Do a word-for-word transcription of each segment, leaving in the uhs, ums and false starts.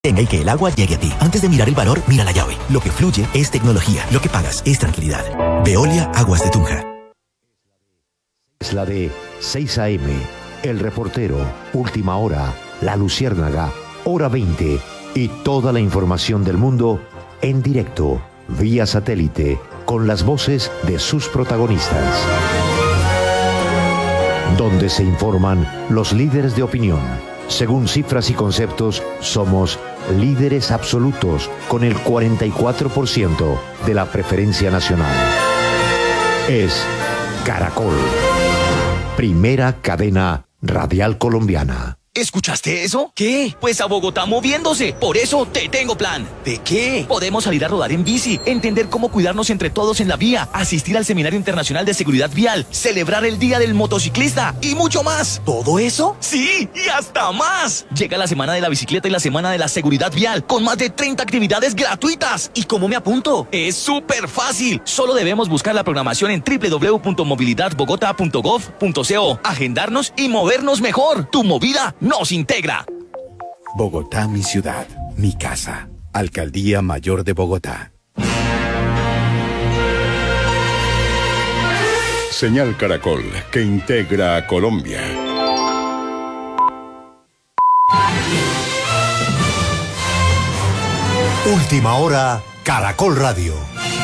Tenga y que el agua llegue a ti. Antes de mirar el valor, mira la llave. Lo que fluye es tecnología. Lo que pagas es tranquilidad. Veolia Aguas de Tunja. Es la de seis a eme, El Reportero, Última Hora, La Luciérnaga, Hora veinte y toda la información del mundo en directo, vía satélite, con las voces de sus protagonistas. Donde se informan los líderes de opinión. Según cifras y conceptos, somos líderes absolutos con el cuarenta y cuatro por ciento de la preferencia nacional. Es Caracol, primera cadena radial colombiana. ¿Escuchaste eso? ¿Qué? Pues a Bogotá moviéndose. Por eso te tengo plan. ¿De qué? Podemos salir a rodar en bici, entender cómo cuidarnos entre todos en la vía, asistir al Seminario Internacional de Seguridad Vial, celebrar el Día del Motociclista y mucho más. ¿Todo eso? Sí, y hasta más. Llega la Semana de la Bicicleta y la Semana de la Seguridad Vial, con más de treinta actividades gratuitas. ¿Y cómo me apunto? Es súper fácil. Solo debemos buscar la programación en doble u doble u doble u punto movilidad bogotá punto gov punto co, agendarnos y movernos mejor. Tu movida nos integra. Bogotá, mi ciudad, mi casa. Alcaldía Mayor de Bogotá. Señal Caracol, que integra a Colombia. Última Hora, Caracol Radio.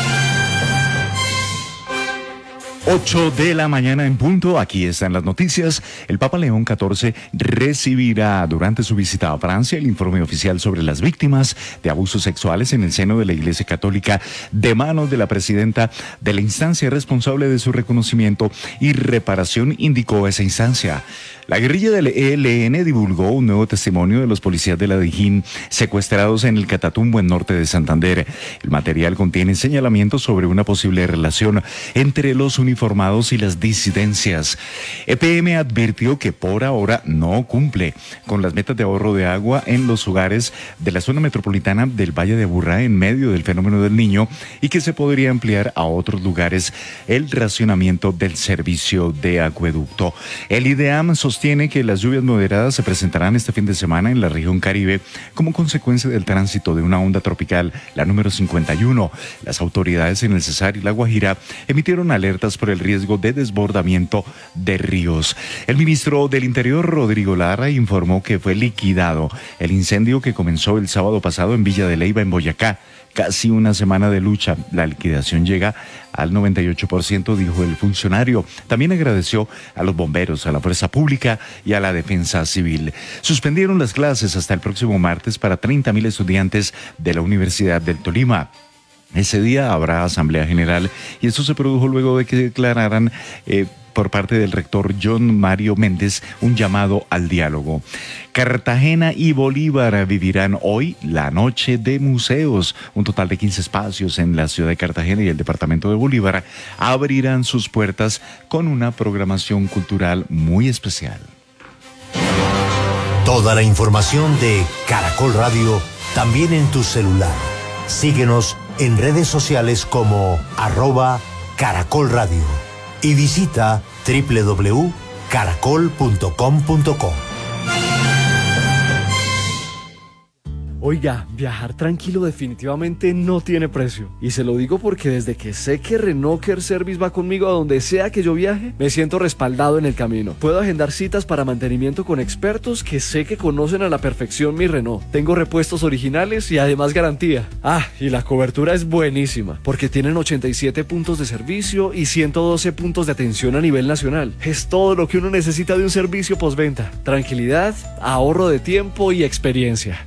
ocho de la mañana en punto, aquí están las noticias. El Papa León catorce recibirá durante su visita a Francia el informe oficial sobre las víctimas de abusos sexuales en el seno de la Iglesia Católica de manos de la presidenta de la instancia responsable de su reconocimiento y reparación, indicó esa instancia. La guerrilla del E L N divulgó un nuevo testimonio de los policías de la Dijín secuestrados en el Catatumbo, en norte de Santander. El material contiene señalamientos sobre una posible relación entre los uniformados y las disidencias. E P M advirtió que por ahora no cumple con las metas de ahorro de agua en los hogares de la zona metropolitana del Valle de Aburrá en medio del fenómeno del Niño y que se podría ampliar a otros lugares el racionamiento del servicio de acueducto. El IDEAM sostiene Sostiene que las lluvias moderadas se presentarán este fin de semana en la región Caribe como consecuencia del tránsito de una onda tropical, la número cincuenta y uno. Las autoridades en el Cesar y la Guajira emitieron alertas por el riesgo de desbordamiento de ríos. El ministro del Interior, Rodrigo Lara, informó que fue liquidado el incendio que comenzó el sábado pasado en Villa de Leyva, en Boyacá. Casi una semana de lucha, la liquidación llega al noventa y ocho por ciento, dijo el funcionario. También agradeció a los bomberos, a la fuerza pública y a la defensa civil. Suspendieron las clases hasta el próximo martes para treinta mil estudiantes de la Universidad del Tolima. Ese día habrá asamblea general y esto se produjo luego de que declararan eh, por parte del rector John Mario Méndez un llamado al diálogo. Cartagena y Bolívar vivirán hoy la noche de museos. Un total de quince espacios en la ciudad de Cartagena y el departamento de Bolívar abrirán sus puertas con una programación cultural muy especial. Toda la información de Caracol Radio también en tu celular. Síguenos en redes sociales como arroba Caracol Radio y visita doble u doble u doble u punto caracol punto com punto co. Oiga, viajar tranquilo definitivamente no tiene precio. Y se lo digo porque desde que sé que Renault Care Service va conmigo a donde sea que yo viaje, me siento respaldado en el camino. Puedo agendar citas para mantenimiento con expertos que sé que conocen a la perfección mi Renault. Tengo repuestos originales y además garantía. Ah, y la cobertura es buenísima, porque tienen ochenta y siete puntos de servicio y ciento doce puntos de atención a nivel nacional. Es todo lo que uno necesita de un servicio postventa. Tranquilidad, ahorro de tiempo y experiencia.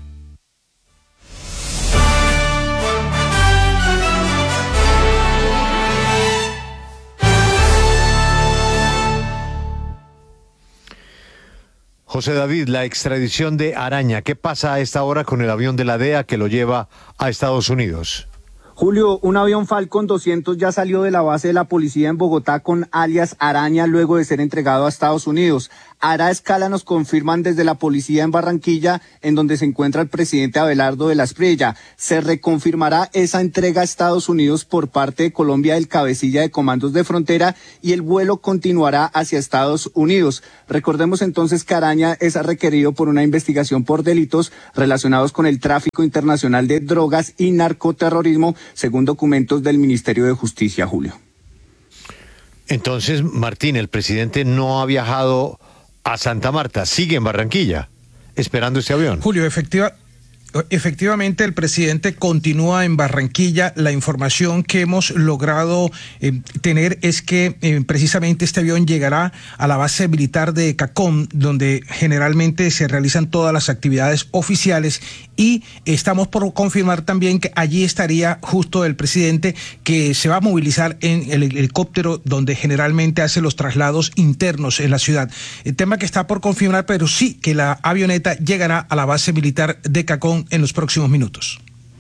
José David, la extradición de Araña, ¿qué pasa a esta hora con el avión de la D E A que lo lleva a Estados Unidos? Julio, un avión Falcon doscientos ya salió de la base de la policía en Bogotá con alias Araña luego de ser entregado a Estados Unidos. hará escala, nos confirman desde la policía en Barranquilla, en donde se encuentra el presidente Abelardo de la Espriella. Se reconfirmará esa entrega a Estados Unidos por parte de Colombia del cabecilla de comandos de frontera y el vuelo continuará hacia Estados Unidos. Recordemos entonces que Araña es requerido por una investigación por delitos relacionados con el tráfico internacional de drogas y narcoterrorismo, según documentos del Ministerio de Justicia, Julio. Entonces, Martín, el presidente no ha viajado a Santa Marta, sigue en Barranquilla, esperando ese avión. Julio, efectiva, efectivamente el presidente continúa en Barranquilla. La información que hemos logrado eh, tener es que eh, precisamente este avión llegará a la base militar de Cacón, donde generalmente se realizan todas las actividades oficiales, y estamos por confirmar también que allí estaría justo el presidente, que se va a movilizar en el helicóptero donde generalmente hace los traslados internos en la ciudad. El tema que está por confirmar, pero sí que la avioneta llegará a la base militar de Cacón en los próximos minutos.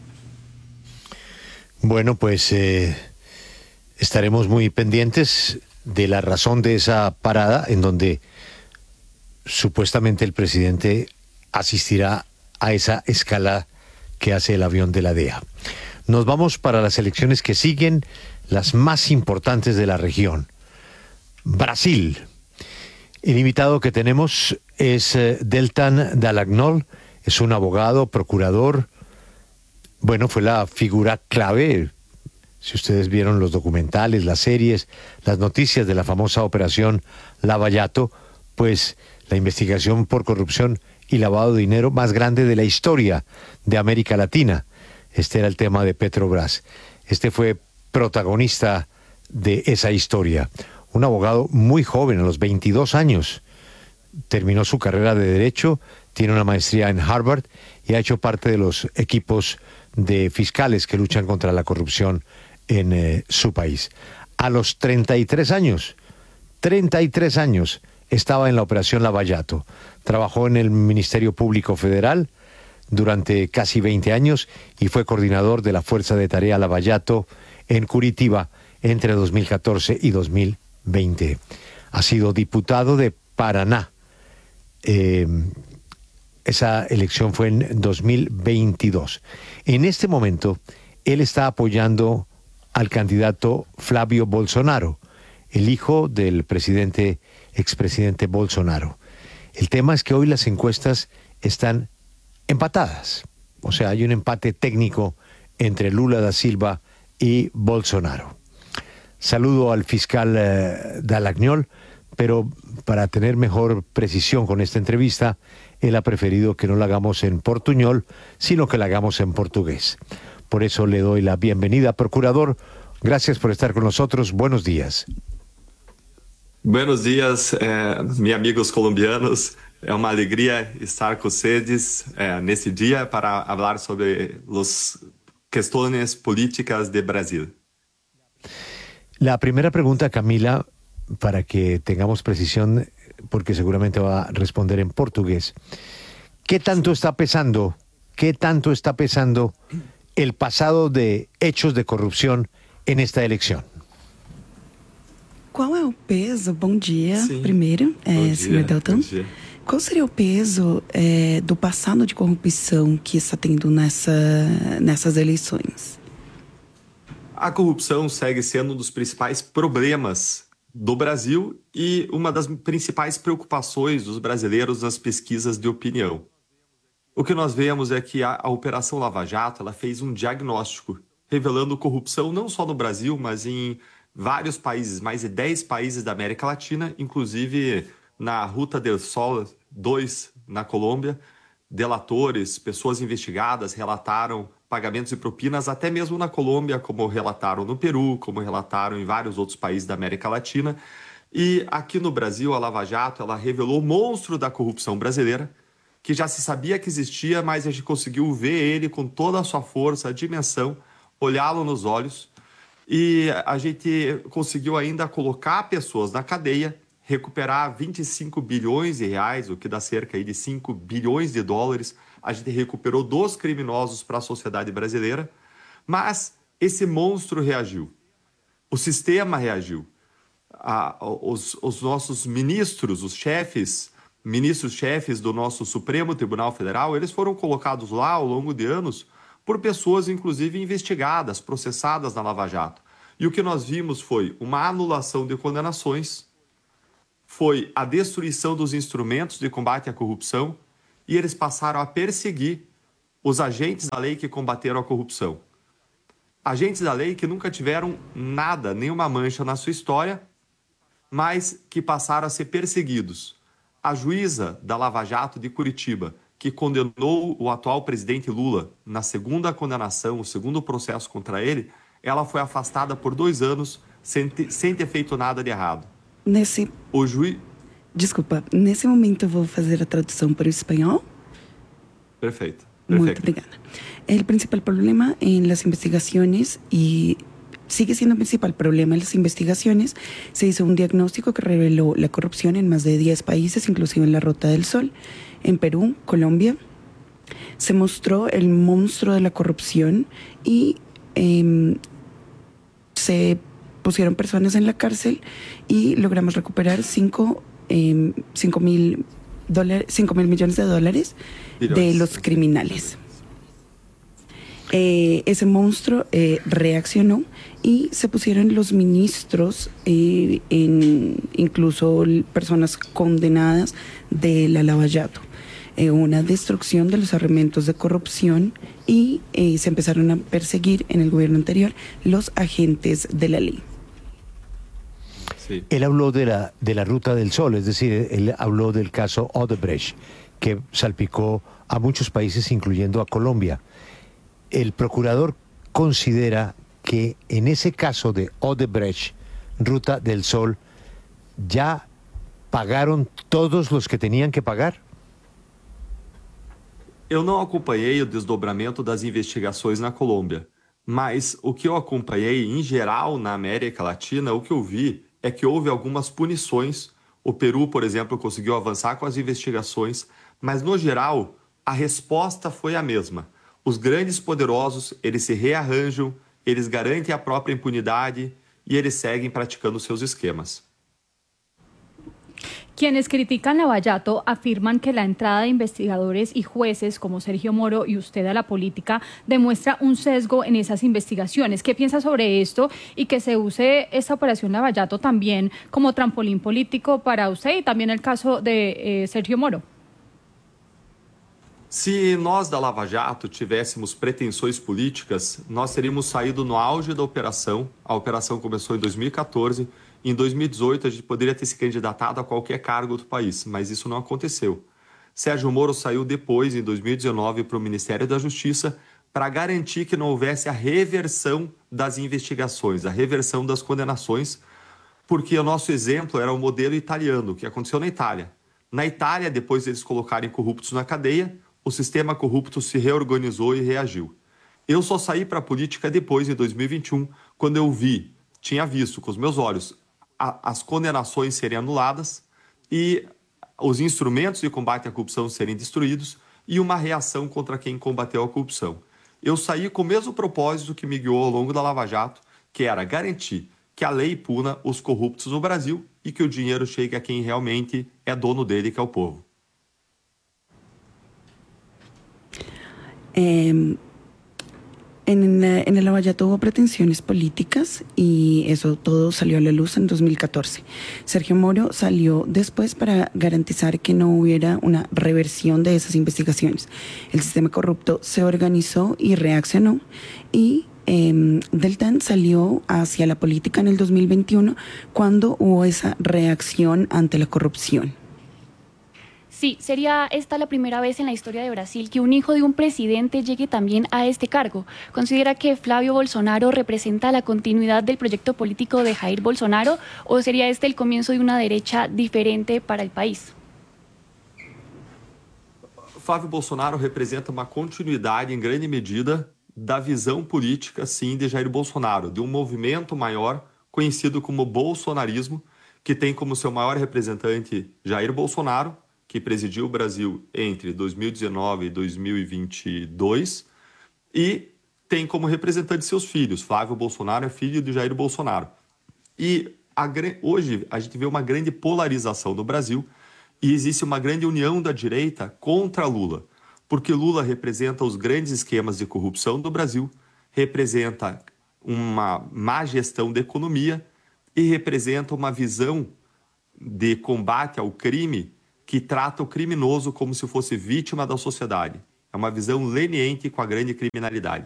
Bueno, pues eh, estaremos muy pendientes de la razón de esa parada, en donde supuestamente el presidente asistirá a esa escala que hace el avión de la D E A. Nos vamos para las elecciones que siguen, las más importantes de la región. Brasil. El invitado que tenemos es eh, Deltan Dallagnol, es un abogado, procurador. Bueno, fue la figura clave, si ustedes vieron los documentales, las series, las noticias de la famosa operación Lava Jato, pues la investigación por corrupción y lavado de dinero más grande de la historia de América Latina. Este era el tema de Petrobras. Este fue protagonista de esa historia. Un abogado muy joven, a los veintidós años, terminó su carrera de Derecho, tiene una maestría en Harvard y ha hecho parte de los equipos de fiscales que luchan contra la corrupción en eh, su país. A los treinta y tres años, treinta y tres años, estaba en la operación Lava Jato. Trabajó en el Ministerio Público Federal durante casi veinte años y fue coordinador de la Fuerza de Tarea Lava Jato en Curitiba entre dos mil catorce y dos mil veinte. Ha sido diputado de Paraná. Eh, esa elección fue en dos mil veintidós. En este momento, él está apoyando al candidato Flavio Bolsonaro, el hijo del presidente, expresidente Bolsonaro. El tema es que hoy las encuestas están empatadas. O sea, hay un empate técnico entre Lula da Silva y Bolsonaro. Saludo al fiscal eh, Dallagnol, pero para tener mejor precisión con esta entrevista, él ha preferido que no la hagamos en portuñol, sino que la hagamos en portugués. Por eso le doy la bienvenida, procurador. Gracias por estar con nosotros. Buenos días. Buenos días, eh, meus amigos colombianos. É uma alegria estar com vocês eh, nesse dia para falar sobre as questões políticas de Brasil. La primera pregunta, Camila, para que tengamos precisión, porque seguramente va a responder en portugués. ¿Qué tanto está pesando, qué tanto está pesando el pasado de hechos de corrupción en esta elección? Qual é o peso, bom dia, Sim. primeiro, é, senhor Deltan. Bom dia. Qual seria o peso é, do passado de corrupção que está tendo nessa, nessas eleições? A corrupção segue sendo um dos principais problemas do Brasil e uma das principais preocupações dos brasileiros nas pesquisas de opinião. O que nós vemos é que a, a Operação Lava Jato ela fez um diagnóstico, revelando corrupção não só no Brasil, mas em vários países, mais de dez países da América Latina, inclusive na Ruta del Sol dois, na Colômbia. Delatores, pessoas investigadas relataram pagamentos e propinas até mesmo na Colômbia, como relataram no Peru, como relataram em vários outros países da América Latina. E aqui no Brasil, a Lava Jato ela revelou o monstro da corrupção brasileira, que já se sabia que existia, mas a gente conseguiu ver ele com toda a sua força, a dimensão, olhá-lo nos olhos. E a gente conseguiu ainda colocar pessoas na cadeia, recuperar vinte e cinco bilhões de reais, o que dá cerca aí de cinco bilhões de dólares. A gente recuperou dos criminosos para a sociedade brasileira. Mas esse monstro reagiu. O sistema reagiu. a, os, os nossos ministros, os chefes, ministros-chefes do nosso Supremo Tribunal Federal, eles foram colocados lá ao longo de anos por pessoas, inclusive, investigadas, processadas na Lava Jato. E o que nós vimos foi uma anulação de condenações, foi a destruição dos instrumentos de combate à corrupção e eles passaram a perseguir os agentes da lei que combateram a corrupção. Agentes da lei que nunca tiveram nada, nenhuma mancha na sua história, mas que passaram a ser perseguidos. A juíza da Lava Jato de Curitiba, que condenou o atual presidente Lula na segunda condenação, o segundo processo contra ele, ela foi afastada por dois anos sem ter, sem ter feito nada de errado. Nesse... O juiz... Desculpa, nesse momento eu vou fazer a tradução para o espanhol. Perfeito. Muy Perfecto. obrigada. El principal problema en las investigaciones, y sigue siendo el principal problema en las investigaciones, se hizo un diagnóstico que reveló la corrupción en más de diez países, inclusive en la Ruta del Sol, en Perú, Colombia. Se mostró el monstruo de la corrupción y eh, se pusieron personas en la cárcel y logramos recuperar cinco eh, mil millones de dólares de los criminales. Eh, ese monstruo eh, reaccionó y se pusieron los ministros, eh, en, incluso personas condenadas de la Lava Jato. Eh, una destrucción de los arrementos de corrupción y eh, se empezaron a perseguir en el gobierno anterior los agentes de la ley. Sí. Él habló de la, de la Ruta del Sol, es decir, él habló del caso Odebrecht, que salpicó a muchos países, incluyendo a Colombia. El procurador considera que en ese caso de Odebrecht, Ruta del Sol, ya pagaron todos los que tenían que pagar. Eu não acompanhei o desdobramento das investigações na Colômbia, mas o que eu acompanhei em geral na América Latina, o que eu vi é que houve algumas punições. O Peru, por exemplo, conseguiu avançar com as investigações, mas no geral a resposta foi a mesma. Os grandes poderosos, eles se rearranjam, eles garantem a própria impunidade e eles seguem praticando seus esquemas. Quienes critican Lava Jato afirman que la entrada de investigadores y jueces como Sergio Moro y usted a la política demuestra un sesgo en esas investigaciones. ¿Qué piensa sobre esto y que se use esta operación Lava Jato también como trampolín político para usted y también el caso de eh, Sergio Moro? Se nós da Lava Jato tivéssemos pretensões políticas, nós teríamos saído no auge da operação. A operação começou em dois mil e quatorze. Em dois mil e dezoito, a gente poderia ter se candidatado a qualquer cargo do país, mas isso não aconteceu. Sérgio Moro saiu depois, em dois mil e dezenove, para o Ministério da Justiça para garantir que não houvesse a reversão das investigações, a reversão das condenações, porque o nosso exemplo era o modelo italiano, que aconteceu na Itália. Na Itália, depois deles colocarem corruptos na cadeia, o sistema corrupto se reorganizou e reagiu. Eu só saí para a política depois, em dois mil e vinte e um, quando eu vi, tinha visto com os meus olhos, a, as condenações serem anuladas e os instrumentos de combate à corrupção serem destruídos e uma reação contra quem combateu a corrupção. Eu saí com o mesmo propósito que me guiou ao longo da Lava Jato, que era garantir que a lei puna os corruptos no Brasil e que o dinheiro chegue a quem realmente é dono dele, que é o povo. Eh, en, la, en el Lava Jato hubo pretensiones políticas y eso todo salió a la luz en dos mil catorce. Sergio Moro salió después para garantizar que no hubiera una reversión de esas investigaciones. El sistema corrupto se organizó y reaccionó y eh, Del T A N salió hacia la política en el dos mil veintiuno cuando hubo esa reacción ante la corrupción. Sí, sería esta la primera vez en la historia de Brasil que un hijo de un presidente llegue también a este cargo. ¿Considera que Flávio Bolsonaro representa la continuidad del proyecto político de Jair Bolsonaro o sería este el comienzo de una derecha diferente para el país? Flávio Bolsonaro representa uma continuidade, em grande medida, da visão política, sim, de Jair Bolsonaro, de um movimento maior conhecido como bolsonarismo, que tem como seu maior representante Jair Bolsonaro, que presidiu o Brasil entre dois mil e dezenove e dois mil e vinte e dois, e tem como representante seus filhos. Flávio Bolsonaro é filho de Jair Bolsonaro. E a, hoje a gente vê uma grande polarização no Brasil e existe uma grande união da direita contra Lula, porque Lula representa os grandes esquemas de corrupção do Brasil, representa uma má gestão da economia e representa uma visão de combate ao crime que trata o criminoso como se fosse vítima da sociedade. É uma visão leniente com a grande criminalidade.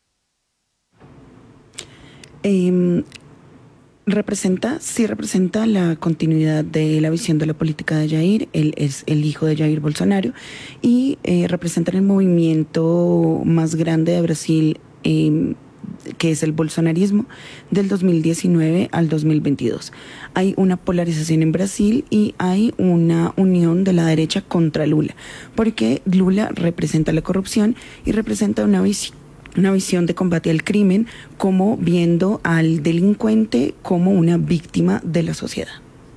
Eh, representa, sí representa la continuidad de la visión de la política de Jair. Él es el hijo de Jair Bolsonaro y eh, representa el movimiento más grande de Brasil, eh, que es el bolsonarismo, del dos mil diecinueve al dos mil veintidós. Hay una polarización en Brasil y hay una unión de la derecha contra Lula, porque Lula representa la corrupción y representa una visión una visión de combate al crimen, como viendo al delincuente como una víctima de la sociedad.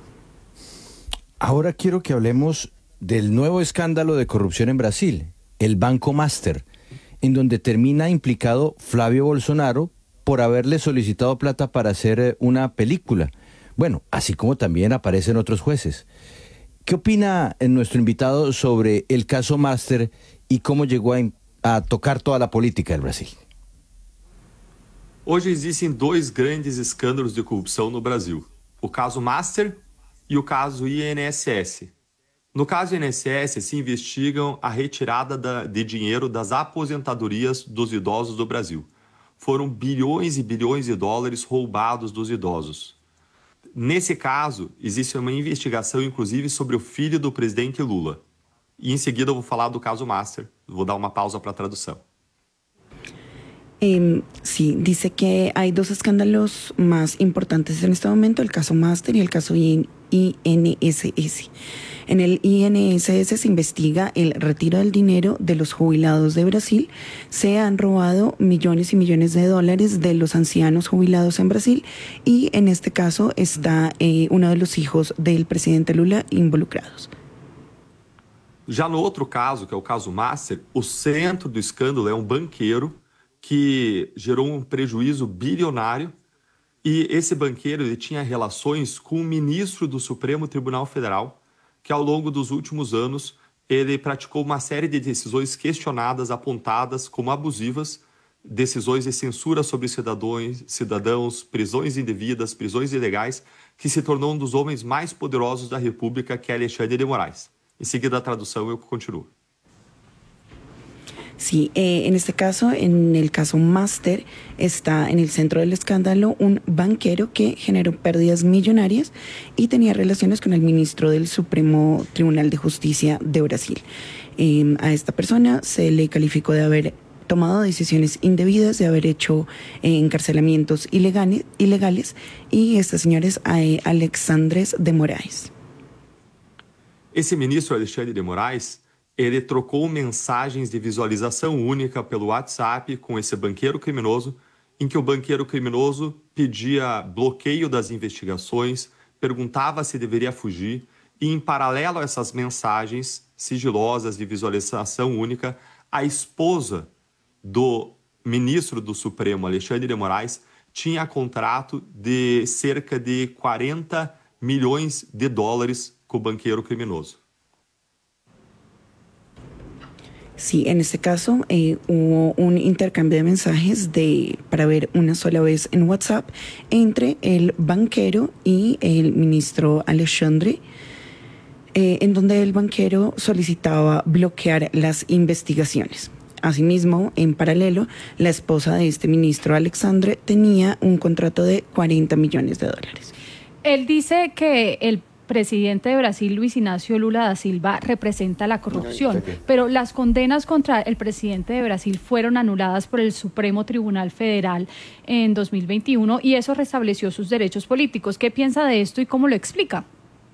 Ahora quiero que hablemos del nuevo escándalo de corrupción en Brasil, el Banco Master, en donde termina implicado Flavio Bolsonaro por haberle solicitado plata para hacer una película. Bueno, así como también aparecen otros jueces. ¿Qué opina nuestro invitado sobre el caso Master y cómo llegó a a tocar toda a política del Brasil? Hoje existem dois grandes escândalos de corrupção no Brasil. O caso Master e o caso I N S S. No caso I N S S, se investigam a retirada da, de dinheiro das aposentadorias dos idosos do Brasil. Foram bilhões e bilhões de dólares roubados dos idosos. Nesse caso, existe uma investigação, inclusive, sobre o filho do presidente Lula. E em seguida eu vou falar do caso Master. Vou dar uma pausa para a tradução. Eh, sí, dice que hay dos escándalos más importantes en este momento, el caso Master y el caso I N S S. En el I N S S se investiga el retiro del dinero de los jubilados de Brasil. Se han robado millones y millones de dólares de los ancianos jubilados en Brasil y en este caso está eh, uno de los hijos del presidente Lula involucrados. Já no outro caso, que é o caso Master, o centro do escândalo é um banqueiro que gerou um prejuízo bilionário e esse banqueiro ele tinha relações com o ministro do Supremo Tribunal Federal, que ao longo dos últimos anos ele praticou uma série de decisões questionadas, apontadas como abusivas, decisões de censura sobre cidadãos, cidadãos, prisões indevidas, prisões ilegais, que se tornou um dos homens mais poderosos da República, que é Alexandre de Moraes. En seguida la traducción, yo continúo. Sí, eh, en este caso, en el caso Master, está en el centro del escándalo un banquero que generó pérdidas millonarias y tenía relaciones con el ministro del Supremo Tribunal de Justicia de Brasil. Eh, a esta persona se le calificó de haber tomado decisiones indebidas, de haber hecho eh, encarcelamientos ilegales, ilegales y este señor es eh, Alexandre de Moraes. Esse ministro Alexandre de Moraes, ele trocou mensagens de visualização única pelo WhatsApp com esse banqueiro criminoso, em que o banqueiro criminoso pedia bloqueio das investigações, perguntava se deveria fugir, e em paralelo a essas mensagens sigilosas de visualização única, a esposa do ministro do Supremo, Alexandre de Moraes, tinha contrato de cerca de quarenta milhões de dólares con banquero criminoso. Sí, en este caso eh, hubo un intercambio de mensajes de, para ver una sola vez en WhatsApp entre el banquero y el ministro Alexandre, eh, en donde el banquero solicitaba bloquear las investigaciones. Asimismo, en paralelo, la esposa de este ministro Alexandre tenía un contrato de cuarenta millones de dólares. Él dice que el presidente de Brasil, Luis Ignacio Lula da Silva, representa la corrupción, pero las condenas contra el presidente de Brasil fueron anuladas por el Supremo Tribunal Federal en dos mil veintiuno y eso restableció sus derechos políticos. ¿Qué piensa de esto y cómo lo explica?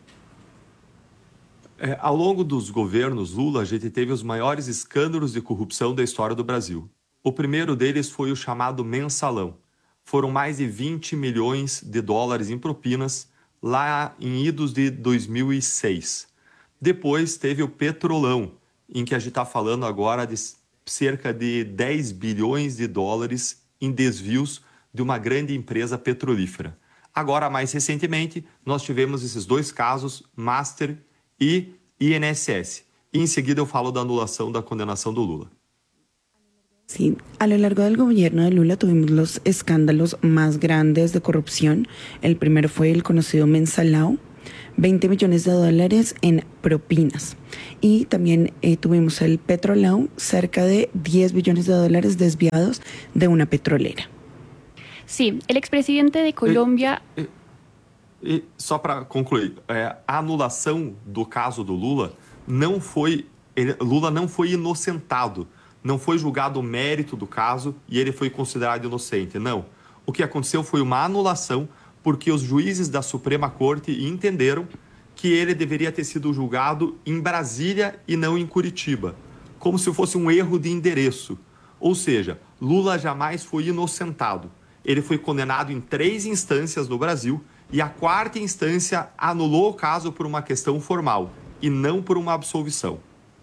É, ao longo dos governos Lula, a gente teve os maiores escândalos de corrupção da história do Brasil. O primeiro deles foi o chamado Mensalão. Foram mais de vinte milhões de dólares em propinas lá em idos de dois mil e seis. Depois teve o Petrolão, em que a gente está falando agora de cerca de dez bilhões de dólares em desvios de uma grande empresa petrolífera. Agora, mais recentemente, nós tivemos esses dois casos, Master e I N S S. E em seguida eu falo da anulação da condenação do Lula. Sí, a lo largo del gobierno de Lula tuvimos los escándalos más grandes de corrupción. El primero fue el conocido Mensalao, veinte millones de dólares en propinas. Y también eh, tuvimos el Petrolao, cerca de diez billones de dólares desviados de una petrolera. Sí, el expresidente de Colômbia... E, e, e só para concluir, é, a anulação do caso do Lula não foi... Ele, Lula não foi inocentado, não foi julgado o mérito do caso e ele foi considerado inocente, não. O que aconteceu foi uma anulação porque os juízes da Suprema Corte entenderam que ele deveria ter sido julgado em Brasília e não em Curitiba, como se fosse um erro de endereço. Ou seja, Lula jamais foi inocentado. Ele foi condenado em três instâncias no Brasil e a quarta instância anulou o caso por uma questão formal e não por uma absolvição.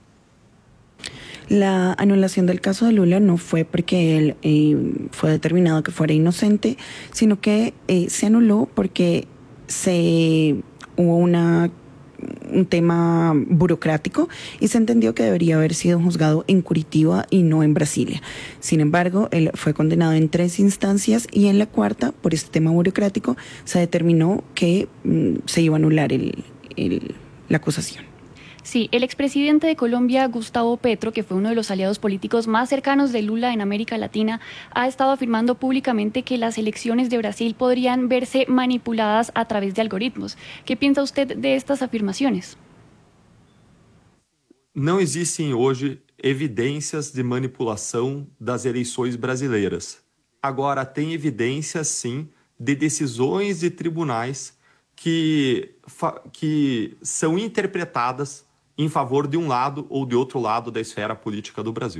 La anulación del caso de Lula no fue porque él eh, fue determinado que fuera inocente, sino que eh, se anuló porque se hubo una, un tema burocrático y se entendió que debería haber sido juzgado en Curitiba y no en Brasilia. Sin embargo, él fue condenado en tres instancias y en la cuarta, por este tema burocrático, se determinó que mm, se iba a anular el, el, la acusación. Sí, el expresidente de Colombia, Gustavo Petro, que fue uno de los aliados políticos más cercanos de Lula en América Latina, ha estado afirmando públicamente que las elecciones de Brasil podrían verse manipuladas a través de algoritmos. ¿Qué piensa usted de estas afirmaciones? Não existem hoje evidências de manipulação das eleições brasileiras. Agora, tem evidências, sim, de decisões de tribunais que, que são interpretadas em favor de um lado ou de outro lado da esfera política do Brasil.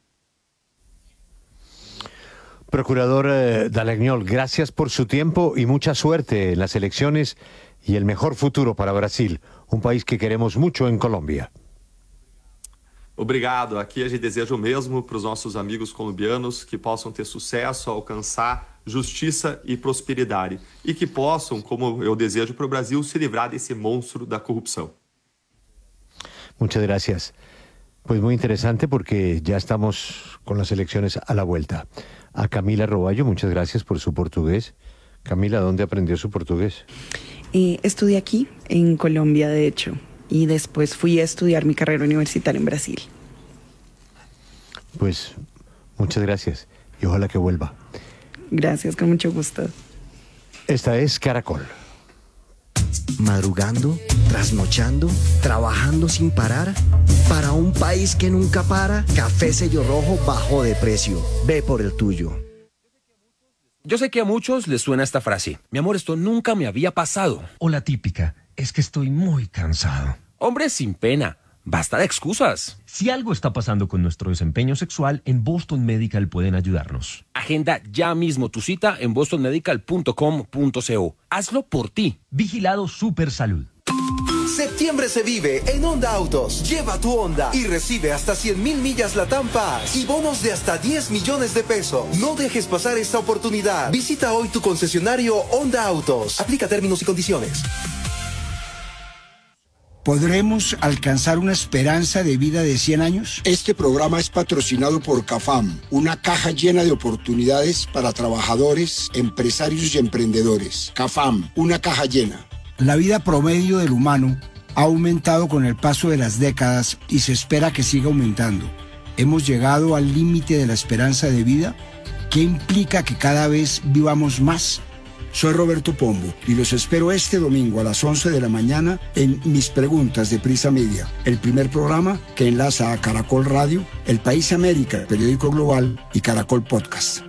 Procurador eh, Dallagnol, gracias por su tiempo y mucha suerte en las elecciones y el mejor futuro para Brasil, un país que queremos mucho en Colombia. Obrigado. Aqui a gente deseja o mesmo para os nossos amigos colombianos, que possam ter sucesso, alcançar justiça e prosperidade e que possam, como eu desejo para o Brasil, se livrar desse monstro da corrupção. Muchas gracias. Pues muy interesante porque ya estamos con las elecciones a la vuelta. A Camila Roballo, muchas gracias por su portugués. Camila, ¿dónde aprendió su portugués? Eh, estudié aquí, en Colombia, de hecho, y después fui a estudiar mi carrera universitaria en Brasil. Pues muchas gracias y ojalá que vuelva. Gracias, con mucho gusto. Esta es Caracol. Madrugando, trasnochando, trabajando sin parar. Para un país que nunca para, Café Sello Rojo bajó de precio. Ve por el tuyo. Yo sé que a muchos les suena esta frase. Mi amor, esto nunca me había pasado. O la típica, es que estoy muy cansado. Hombre, sin pena. Basta de excusas. Si algo está pasando con nuestro desempeño sexual, en Boston Medical pueden ayudarnos. Agenda ya mismo tu cita en boston medical punto com punto co. Hazlo por ti. Vigilado Super Salud. Septiembre se vive en Honda Autos. Lleva tu Honda y recibe hasta cien mil millas Latam Pass y bonos de hasta diez millones de pesos. No dejes pasar esta oportunidad. Visita hoy tu concesionario Honda Autos. Aplica términos y condiciones. ¿Podremos alcanzar una esperanza de vida de cien años? Este programa es patrocinado por CAFAM, una caja llena de oportunidades para trabajadores, empresarios y emprendedores. CAFAM, una caja llena. La vida promedio del humano ha aumentado con el paso de las décadas y se espera que siga aumentando. ¿Hemos llegado al límite de la esperanza de vida? ¿Qué implica que cada vez vivamos más? Soy Roberto Pombo y los espero este domingo a las once de la mañana en Mis Preguntas de Prisa Media, el primer programa que enlaza a Caracol Radio, El País América, periódico global, y Caracol Podcast.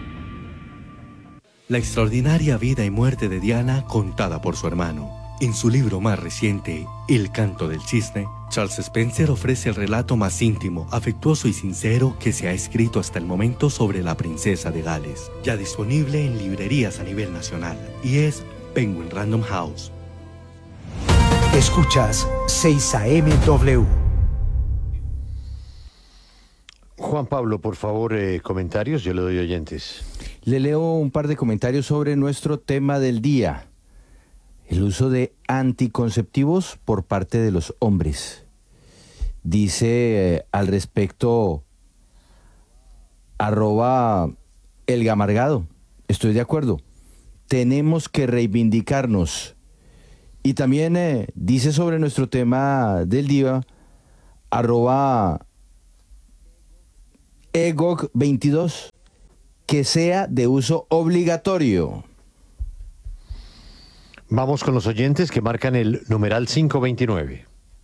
La extraordinaria vida y muerte de Diana contada por su hermano. En su libro más reciente, El canto del cisne, Charles Spencer ofrece el relato más íntimo, afectuoso y sincero que se ha escrito hasta el momento sobre la princesa de Gales. Ya disponible en librerías a nivel nacional y es Penguin Random House. Escuchas seis A M W. Juan Pablo, por favor, eh, comentarios, yo le doy oyentes. Le leo un par de comentarios sobre nuestro tema del día. El uso de anticonceptivos por parte de los hombres. Dice eh, al respecto arroba el gamargado. Estoy de acuerdo. Tenemos que reivindicarnos. Y también eh, dice sobre nuestro tema del día arroba egog veintidós que sea de uso obligatorio. Vamos con los oyentes que marcan el numeral quinientos veintinueve.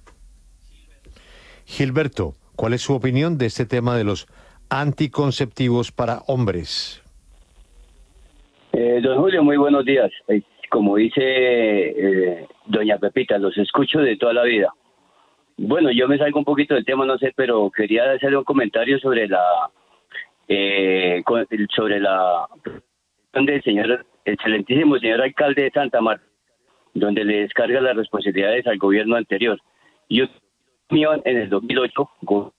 Gilberto, ¿cuál es su opinión de este tema de los anticonceptivos para hombres? Eh, don Julio, muy buenos días. Eh, como dice eh, doña Pepita, los escucho de toda la vida. Bueno, yo me salgo un poquito del tema, no sé, pero quería hacer un comentario sobre la eh, sobre la del señor, excelentísimo señor alcalde de Santa Marta, donde le descarga las responsabilidades al gobierno anterior. Yo en el dos mil ocho...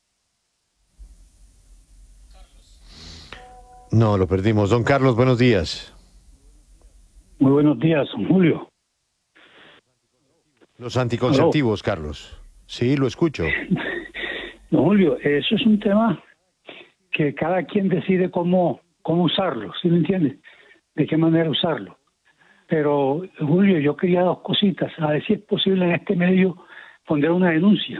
No, lo perdimos. Don Carlos, buenos días. Muy buenos días, don Julio. Los anticonceptivos, ¿Aló? Carlos. Sí, lo escucho. Don Julio, eso es un tema que cada quien decide cómo, cómo usarlo, ¿sí me entiende? De qué manera usarlo. Pero, Julio, yo quería dos cositas, a ver si es posible en este medio poner una denuncia.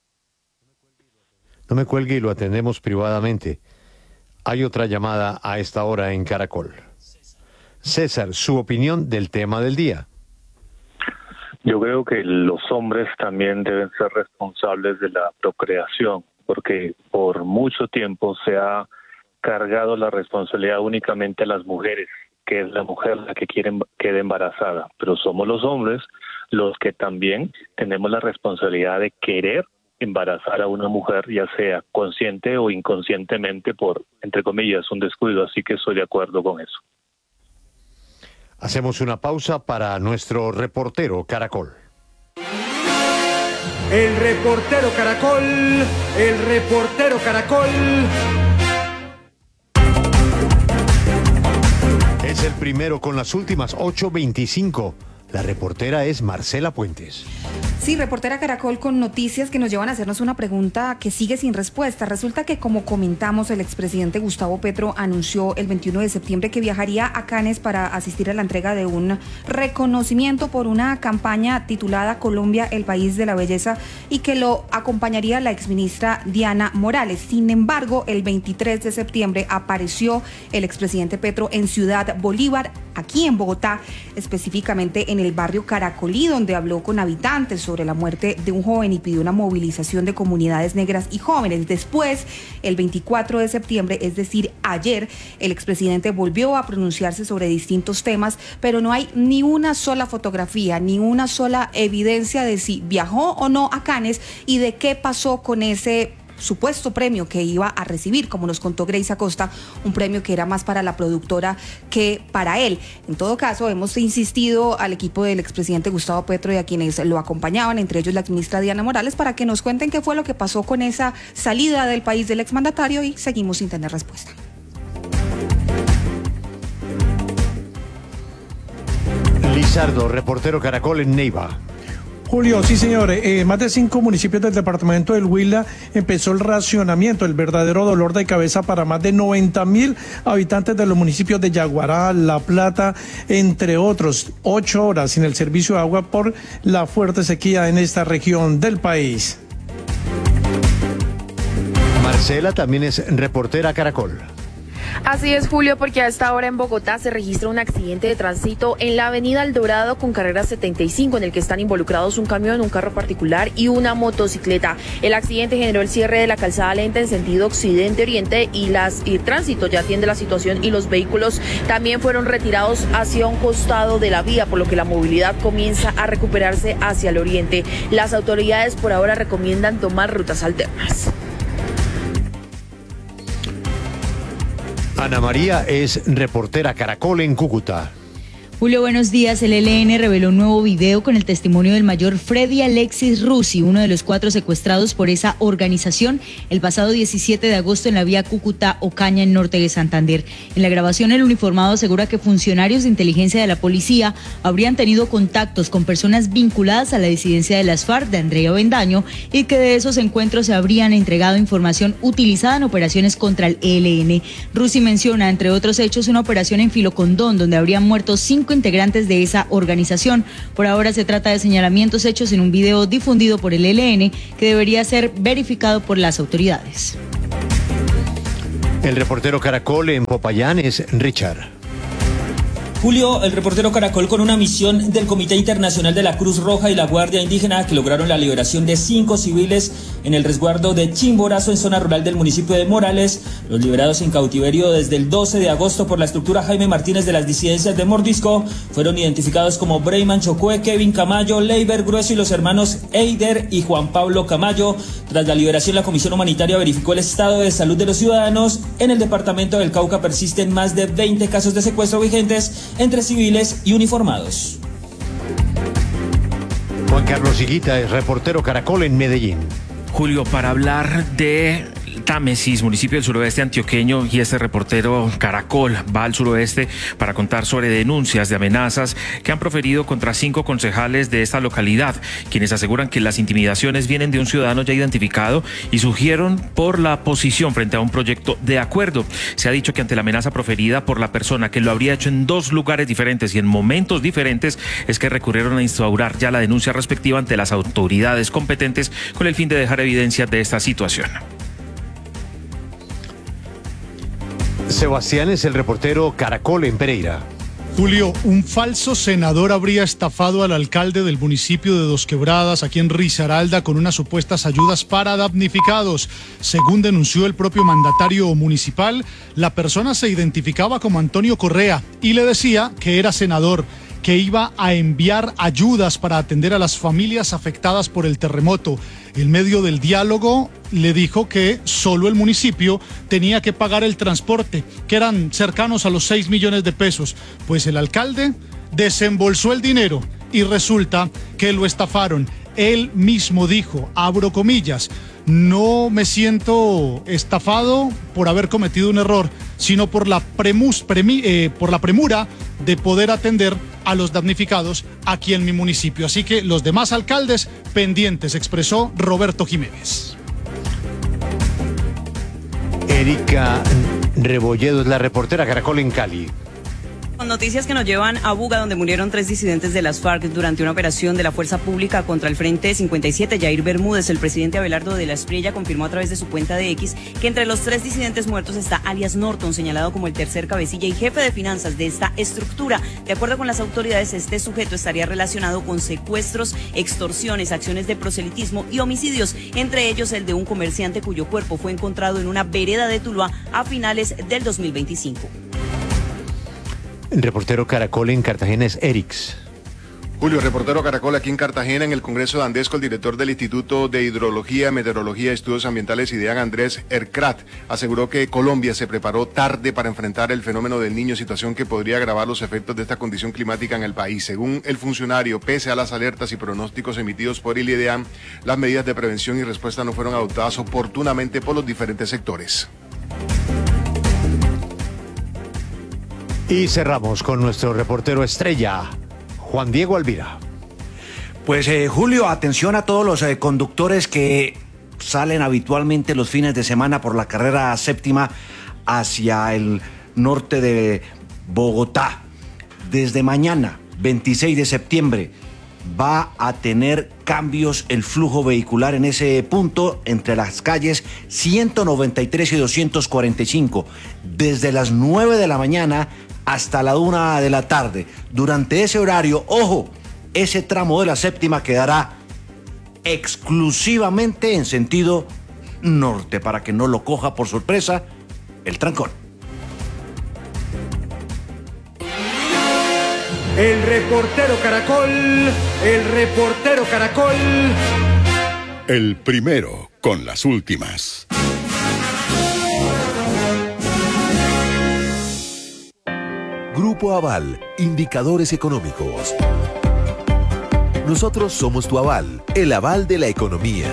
No me cuelgue y lo atendemos privadamente. Hay otra llamada a esta hora en Caracol. César, su opinión del tema del día. Yo creo que los hombres también deben ser responsables de la procreación, porque por mucho tiempo se ha cargado la responsabilidad únicamente a las mujeres, que es la mujer la que quiere, quede embarazada, pero somos los hombres los que también tenemos la responsabilidad de querer embarazar a una mujer, ya sea consciente o inconscientemente por, entre comillas, un descuido, así que estoy de acuerdo con eso. Hacemos una pausa para nuestro reportero Caracol. El reportero Caracol, el reportero Caracol. Es el primero con las últimas ocho veinticinco. La reportera es Marcela Puentes. Sí, reportera Caracol con noticias que nos llevan a hacernos una pregunta que sigue sin respuesta. Resulta que, como comentamos, el expresidente Gustavo Petro anunció el veintiuno de septiembre que viajaría a Cannes para asistir a la entrega de un reconocimiento por una campaña titulada Colombia, el país de la belleza, y que lo acompañaría la exministra Diana Morales. Sin embargo, el veintitrés de septiembre apareció el expresidente Petro en Ciudad Bolívar, aquí en Bogotá, específicamente en el barrio Caracolí, donde habló con habitantes sobre la muerte de un joven y pidió una movilización de comunidades negras y jóvenes. Después, el veinticuatro de septiembre, es decir, ayer, el expresidente volvió a pronunciarse sobre distintos temas, pero no hay ni una sola fotografía, ni una sola evidencia de si viajó o no a Cannes y de qué pasó con ese supuesto premio que iba a recibir, como nos contó Grace Acosta, un premio que era más para la productora que para él. En todo caso, hemos insistido al equipo del expresidente Gustavo Petro y a quienes lo acompañaban, entre ellos la ministra Diana Morales, para que nos cuenten qué fue lo que pasó con esa salida del país del exmandatario, y seguimos sin tener respuesta. Lizardo, reportero Caracol en Neiva. Julio, sí señor, eh, más de cinco municipios del departamento del Huila empezó el racionamiento, el verdadero dolor de cabeza para más de noventa mil habitantes de los municipios de Yaguará, La Plata, entre otros. Ocho horas sin el servicio de agua por la fuerte sequía en esta región del país. Marcela también es reportera Caracol. Así es, Julio, porque a esta hora en Bogotá se registra un accidente de tránsito en la avenida El Dorado con carrera setenta y cinco, en el que están involucrados un camión, un carro particular y una motocicleta. El accidente generó el cierre de la calzada lenta en sentido occidente-oriente y, las, y el tránsito ya atiende la situación y los vehículos también fueron retirados hacia un costado de la vía, por lo que la movilidad comienza a recuperarse hacia el oriente. Las autoridades por ahora recomiendan tomar rutas alternas. Ana María es reportera Caracol en Cúcuta. Julio, buenos días. El E L N reveló un nuevo video con el testimonio del mayor Freddy Alexis Rusi, uno de los cuatro secuestrados por esa organización el pasado diecisiete de agosto en la vía Cúcuta-Ocaña, en norte de Santander. En la grabación, el uniformado asegura que funcionarios de inteligencia de la policía habrían tenido contactos con personas vinculadas a la disidencia de las FARC de Andrea Bendaño y que de esos encuentros se habrían entregado información utilizada en operaciones contra el E L N. Rusi menciona, entre otros hechos, una operación en Filocondón donde habrían muerto cinco integrantes de esa organización. Por ahora se trata de señalamientos hechos en un video difundido por el E L N que debería ser verificado por las autoridades. El reportero Caracol en Popayán es Richard. Julio, el reportero Caracol con una misión del Comité Internacional de la Cruz Roja y la Guardia Indígena que lograron la liberación de cinco civiles en el resguardo de Chimborazo en zona rural del municipio de Morales. Los liberados en cautiverio desde el doce de agosto por la estructura Jaime Martínez de las disidencias de Mordisco fueron identificados como Breyman Chocue, Kevin Camayo, Leiber Grueso y los hermanos Eider y Juan Pablo Camayo. Tras la liberación, la Comisión Humanitaria verificó el estado de salud de los ciudadanos. En el departamento del Cauca persisten más de veinte casos de secuestro vigentes entre civiles y uniformados. Juan Carlos Higuita es reportero Caracol en Medellín. Julio, para hablar de Támesis, municipio del suroeste antioqueño, y este reportero Caracol va al suroeste para contar sobre denuncias de amenazas que han proferido contra cinco concejales de esta localidad, quienes aseguran que las intimidaciones vienen de un ciudadano ya identificado y surgieron por la posición frente a un proyecto de acuerdo. Se ha dicho que ante la amenaza proferida por la persona que lo habría hecho en dos lugares diferentes y en momentos diferentes, es que recurrieron a instaurar ya la denuncia respectiva ante las autoridades competentes con el fin de dejar evidencia de esta situación. Sebastián es el reportero Caracol en Pereira. Julio, un falso senador habría estafado al alcalde del municipio de Dos Quebradas, aquí en Risaralda, con unas supuestas ayudas para damnificados. Según denunció el propio mandatario municipal, la persona se identificaba como Antonio Correa y le decía que era senador, que iba a enviar ayudas para atender a las familias afectadas por el terremoto. En medio del diálogo le dijo que solo el municipio tenía que pagar el transporte, que eran cercanos a los seis millones de pesos. Pues el alcalde desembolsó el dinero y resulta que lo estafaron. Él mismo dijo, abro comillas, no me siento estafado por haber cometido un error, sino por la, premus, premi, eh, por la premura de poder atender a los damnificados aquí en mi municipio. Así que los demás alcaldes pendientes, expresó Roberto Jiménez. Erika Rebolledo es la reportera Caracol en Cali. Con noticias que nos llevan a Buga, donde murieron tres disidentes de las FARC durante una operación de la Fuerza Pública contra el Frente cincuenta y siete. Yair Bermúdez, el presidente Abelardo de la Espriella, confirmó a través de su cuenta de X que entre los tres disidentes muertos está alias Norton, señalado como el tercer cabecilla y jefe de finanzas de esta estructura. De acuerdo con las autoridades, este sujeto estaría relacionado con secuestros, extorsiones, acciones de proselitismo y homicidios, entre ellos el de un comerciante cuyo cuerpo fue encontrado en una vereda de Tuluá a finales del dos mil veinticinco. El reportero Caracol en Cartagena es Erix. Julio, reportero Caracol aquí en Cartagena. En el Congreso de Andesco, el director del Instituto de Hidrología, Meteorología y Estudios Ambientales, IDEAM, Andrés Ercrat, aseguró que Colombia se preparó tarde para enfrentar el fenómeno del Niño, situación que podría agravar los efectos de esta condición climática en el país. Según el funcionario, pese a las alertas y pronósticos emitidos por el IDEAM, las medidas de prevención y respuesta no fueron adoptadas oportunamente por los diferentes sectores. Y cerramos con nuestro reportero estrella, Juan Diego Alvira. Pues eh, Julio, atención a todos los eh, conductores que salen habitualmente los fines de semana por la carrera séptima hacia el norte de Bogotá. Desde mañana, veintiséis de septiembre, va a tener cambios el flujo vehicular en ese punto entre las calles ciento noventa y tres y doscientos cuarenta y cinco, desde las nueve de la mañana hasta la una de la tarde. Durante ese horario, ojo, ese tramo de la séptima quedará exclusivamente en sentido norte, para que no lo coja por sorpresa el trancón. El reportero Caracol, el reportero Caracol. El primero con las últimas. Grupo Aval, indicadores económicos. Nosotros somos tu aval, el aval de la economía.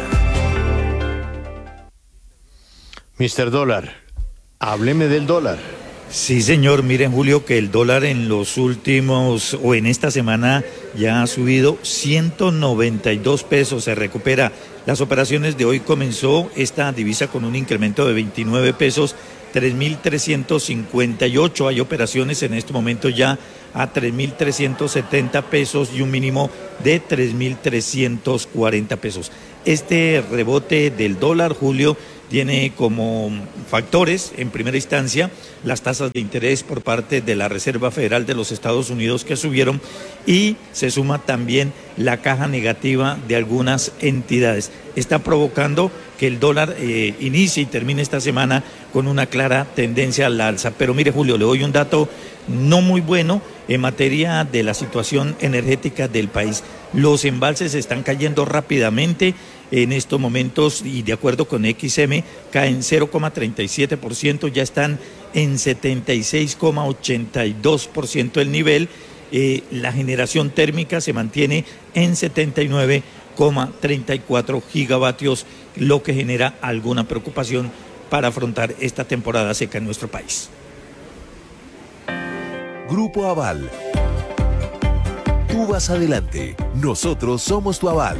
mister Dólar, hábleme del dólar. Sí, señor. Miren, Julio, que el dólar en los últimos, o en esta semana, ya ha subido ciento noventa y dos pesos, se recupera. Las operaciones de hoy comenzó esta divisa con un incremento de veintinueve pesos, tres mil trescientos cincuenta y ocho. Hay operaciones en este momento ya a tres mil trescientos setenta pesos y un mínimo de tres mil trescientos cuarenta pesos. Este rebote del dólar, Julio, tiene como factores, en primera instancia, las tasas de interés por parte de la Reserva Federal de los Estados Unidos que subieron, y se suma también la caja negativa de algunas entidades. Está provocando que el dólar eh, inicie y termine esta semana con una clara tendencia al alza. Pero mire, Julio, le doy un dato no muy bueno en materia de la situación energética del país. Los embalses están cayendo rápidamente en estos momentos y, de acuerdo con X M, caen cero coma treinta y siete por ciento, ya están en setenta y seis coma ochenta y dos por ciento el nivel. Eh, la generación térmica se mantiene en setenta y nueve coma treinta y cuatro gigavatios, lo que genera alguna preocupación para afrontar esta temporada seca en nuestro país. Grupo Aval. Tú vas adelante, nosotros somos tu aval.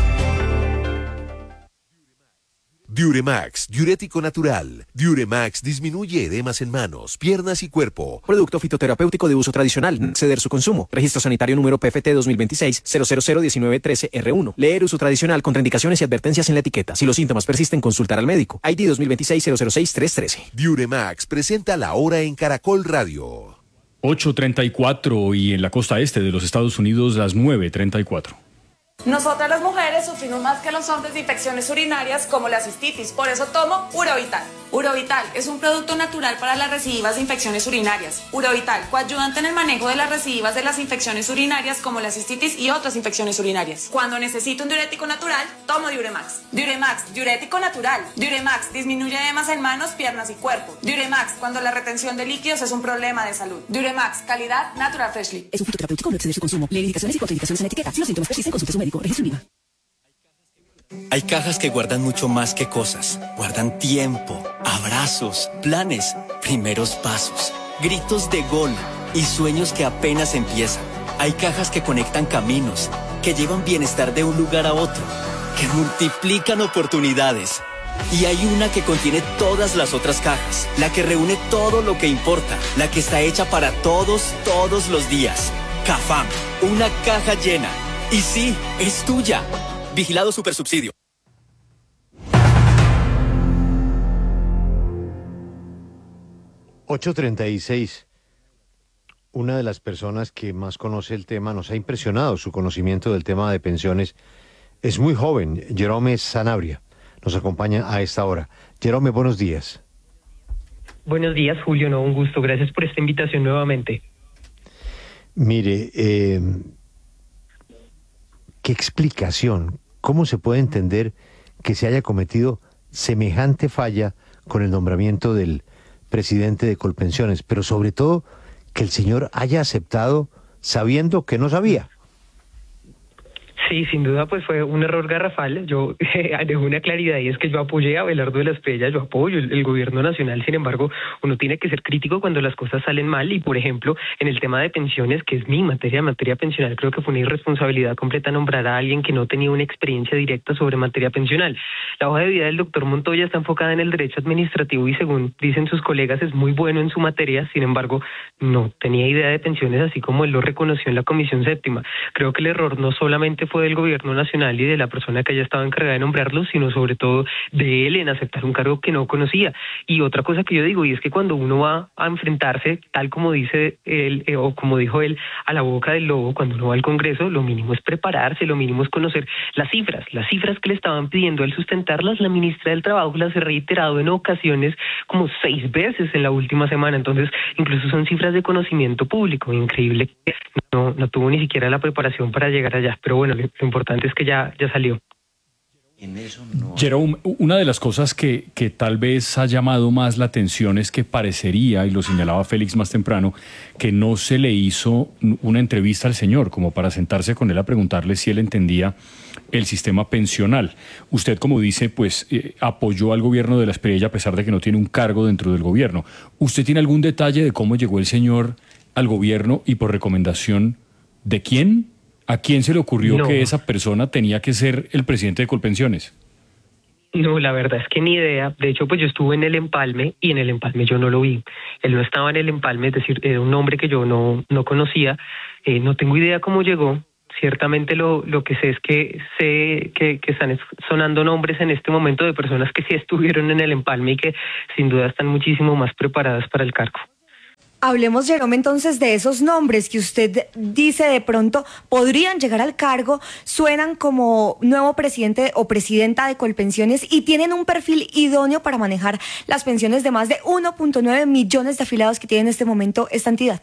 Diuremax, diurético natural. Diuremax disminuye edemas en manos, piernas y cuerpo. Producto fitoterapéutico de uso tradicional. Ceder su consumo. Registro sanitario número P F T dos mil veintiséis cero cero cero diecinueve trece R uno. Leer uso tradicional, contraindicaciones y advertencias en la etiqueta. Si los síntomas persisten, consultar al médico. I D dos mil veintiséis cero cero seis tres trece. Diuremax presenta la hora en Caracol Radio. ocho treinta y cuatro y en la costa este de los Estados Unidos las nueve treinta y cuatro. Nosotras las mujeres sufrimos más que los hombres de infecciones urinarias como la cistitis, por eso tomo Urovital. Urovital es un producto natural para las recidivas de infecciones urinarias. Urovital, coayudante en el manejo de las recidivas de las infecciones urinarias como la cistitis y otras infecciones urinarias. Cuando necesito un diurético natural, tomo Diuremax. Diuremax, diurético natural. Diuremax disminuye edemas en manos, piernas y cuerpo. Diuremax, cuando la retención de líquidos es un problema de salud. Diuremax, calidad Natural Freshly. Es un fitoterapéutico, no exceder su consumo. Lee indicaciones y contraindicaciones en la etiqueta. Si los síntomas persisten, consulte a su médico. Registro IVA. Hay cajas que guardan mucho más que cosas. Guardan tiempo, abrazos, planes, primeros pasos, gritos de gol y sueños que apenas empiezan. Hay cajas que conectan caminos, que llevan bienestar de un lugar a otro, que multiplican oportunidades. Y hay una que contiene todas las otras cajas, la que reúne todo lo que importa, la que está hecha para todos, todos los días. Cafam, una caja llena. Y sí, es tuya. Vigilado Supersubsidio. ocho treinta y seis. Una de las personas que más conoce el tema, nos ha impresionado su conocimiento del tema de pensiones. Es muy joven, Jerome Sanabria. Nos acompaña a esta hora. Jerome, buenos días. Buenos días, Julio. No, un gusto. Gracias por esta invitación nuevamente. Mire, eh, ¿qué explicación? ¿Cómo se puede entender que se haya cometido semejante falla con el nombramiento del presidente de Colpensiones? Pero sobre todo, que el señor haya aceptado sabiendo que no sabía. Sí, sin duda, pues fue un error garrafal. Yo eh, dejo una claridad, y es que yo apoyé a Abelardo de la Espriella, yo apoyo el, el gobierno nacional. Sin embargo, uno tiene que ser crítico cuando las cosas salen mal, y por ejemplo, en el tema de pensiones, que es mi materia, materia pensional, creo que fue una irresponsabilidad completa nombrar a alguien que no tenía una experiencia directa sobre materia pensional. La hoja de vida del doctor Montoya está enfocada en el derecho administrativo y, según dicen sus colegas, es muy bueno en su materia. Sin embargo, no tenía idea de pensiones, así como él lo reconoció en la Comisión Séptima. Creo que el error no solamente fue del gobierno nacional y de la persona que haya estado encargada de nombrarlo, sino sobre todo de él en aceptar un cargo que no conocía. Y otra cosa que yo digo, y es que cuando uno va a enfrentarse, tal como dice él, eh, o como dijo él, a la boca del lobo, cuando uno va al Congreso, lo mínimo es prepararse, lo mínimo es conocer las cifras, las cifras que le estaban pidiendo él sustentarlas. La ministra del Trabajo las ha reiterado en ocasiones como seis veces en la última semana. Entonces, incluso son cifras de conocimiento público. Increíble que no, no tuvo ni siquiera la preparación para llegar allá. Pero bueno, lo importante es que ya, ya salió. En eso no. Jerome, una de las cosas que, que tal vez ha llamado más la atención es que parecería, y lo señalaba Félix más temprano, que no se le hizo una entrevista al señor, como para sentarse con él a preguntarle si él entendía el sistema pensional. Usted, como dice, pues eh, apoyó al gobierno de la Espriella a pesar de que no tiene un cargo dentro del gobierno. ¿Usted tiene algún detalle de cómo llegó el señor al gobierno y por recomendación de quién? ¿A quién se le ocurrió no. que esa persona tenía que ser el presidente de Colpensiones? No, la verdad es que ni idea. De hecho, pues yo estuve en el empalme y en el empalme yo no lo vi. Él no estaba en el empalme, es decir, era un nombre que yo no, no conocía. Eh, no tengo idea cómo llegó. Ciertamente lo, lo que sé es que sé que, que están sonando nombres en este momento de personas que sí estuvieron en el empalme y que sin duda están muchísimo más preparadas para el cargo. Hablemos, Jerome, entonces de esos nombres que usted dice de pronto podrían llegar al cargo, suenan como nuevo presidente o presidenta de Colpensiones y tienen un perfil idóneo para manejar las pensiones de más de uno punto nueve millones de afiliados que tiene en este momento esta entidad.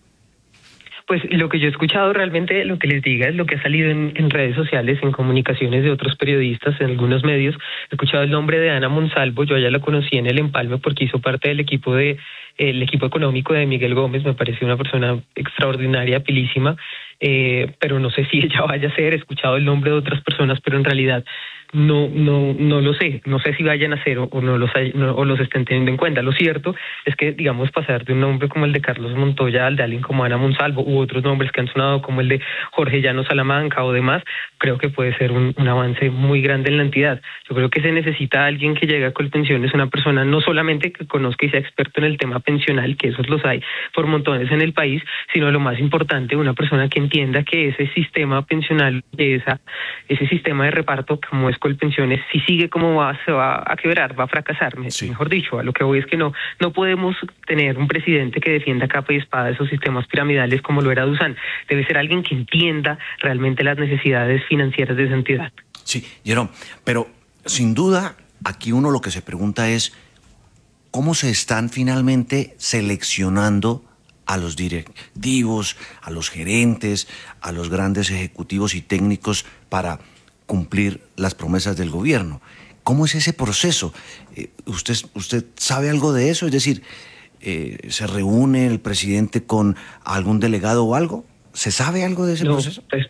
Pues lo que yo he escuchado realmente, lo que les diga es lo que ha salido en, en redes sociales, en comunicaciones de otros periodistas, en algunos medios. He escuchado el nombre de Ana Monsalvo, yo a ella la conocí en el empalme porque hizo parte del equipo de el equipo económico de Miguel Gómez, me pareció una persona extraordinaria, pilísima, eh, pero no sé si ella vaya a ser, he escuchado el nombre de otras personas, pero en realidad no no no lo sé, no sé si vayan a ser o, o no los hay, no, o los estén teniendo en cuenta. Lo cierto es que, digamos, pasar de un nombre como el de Carlos Montoya al de alguien como Ana Monsalvo u otros nombres que han sonado como el de Jorge Llano Salamanca o demás, creo que puede ser un, un avance muy grande en la entidad. Yo creo que se necesita alguien que llegue a Colpensiones, una persona no solamente que conozca y sea experto en el tema pensional, que esos los hay por montones en el país, sino lo más importante, una persona que entienda que ese sistema pensional, esa, ese sistema de reparto como es Colpensiones, si sigue como va, se va a quebrar, va a fracasar, sí. Mejor dicho. A lo que voy es que no, no podemos tener un presidente que defienda capa y espada esos sistemas piramidales como lo era Dusan. Debe ser alguien que entienda realmente las necesidades financieras de esa entidad. Sí, Jerome, pero sin duda aquí uno lo que se pregunta es ¿cómo se están finalmente seleccionando a los directivos, a los gerentes, a los grandes ejecutivos y técnicos para cumplir las promesas del gobierno? ¿Cómo es ese proceso? Eh, ¿usted, ¿Usted sabe algo de eso? Es decir, eh, ¿se reúne el presidente con algún delegado o algo? ¿Se sabe algo de ese no, proceso? Pues,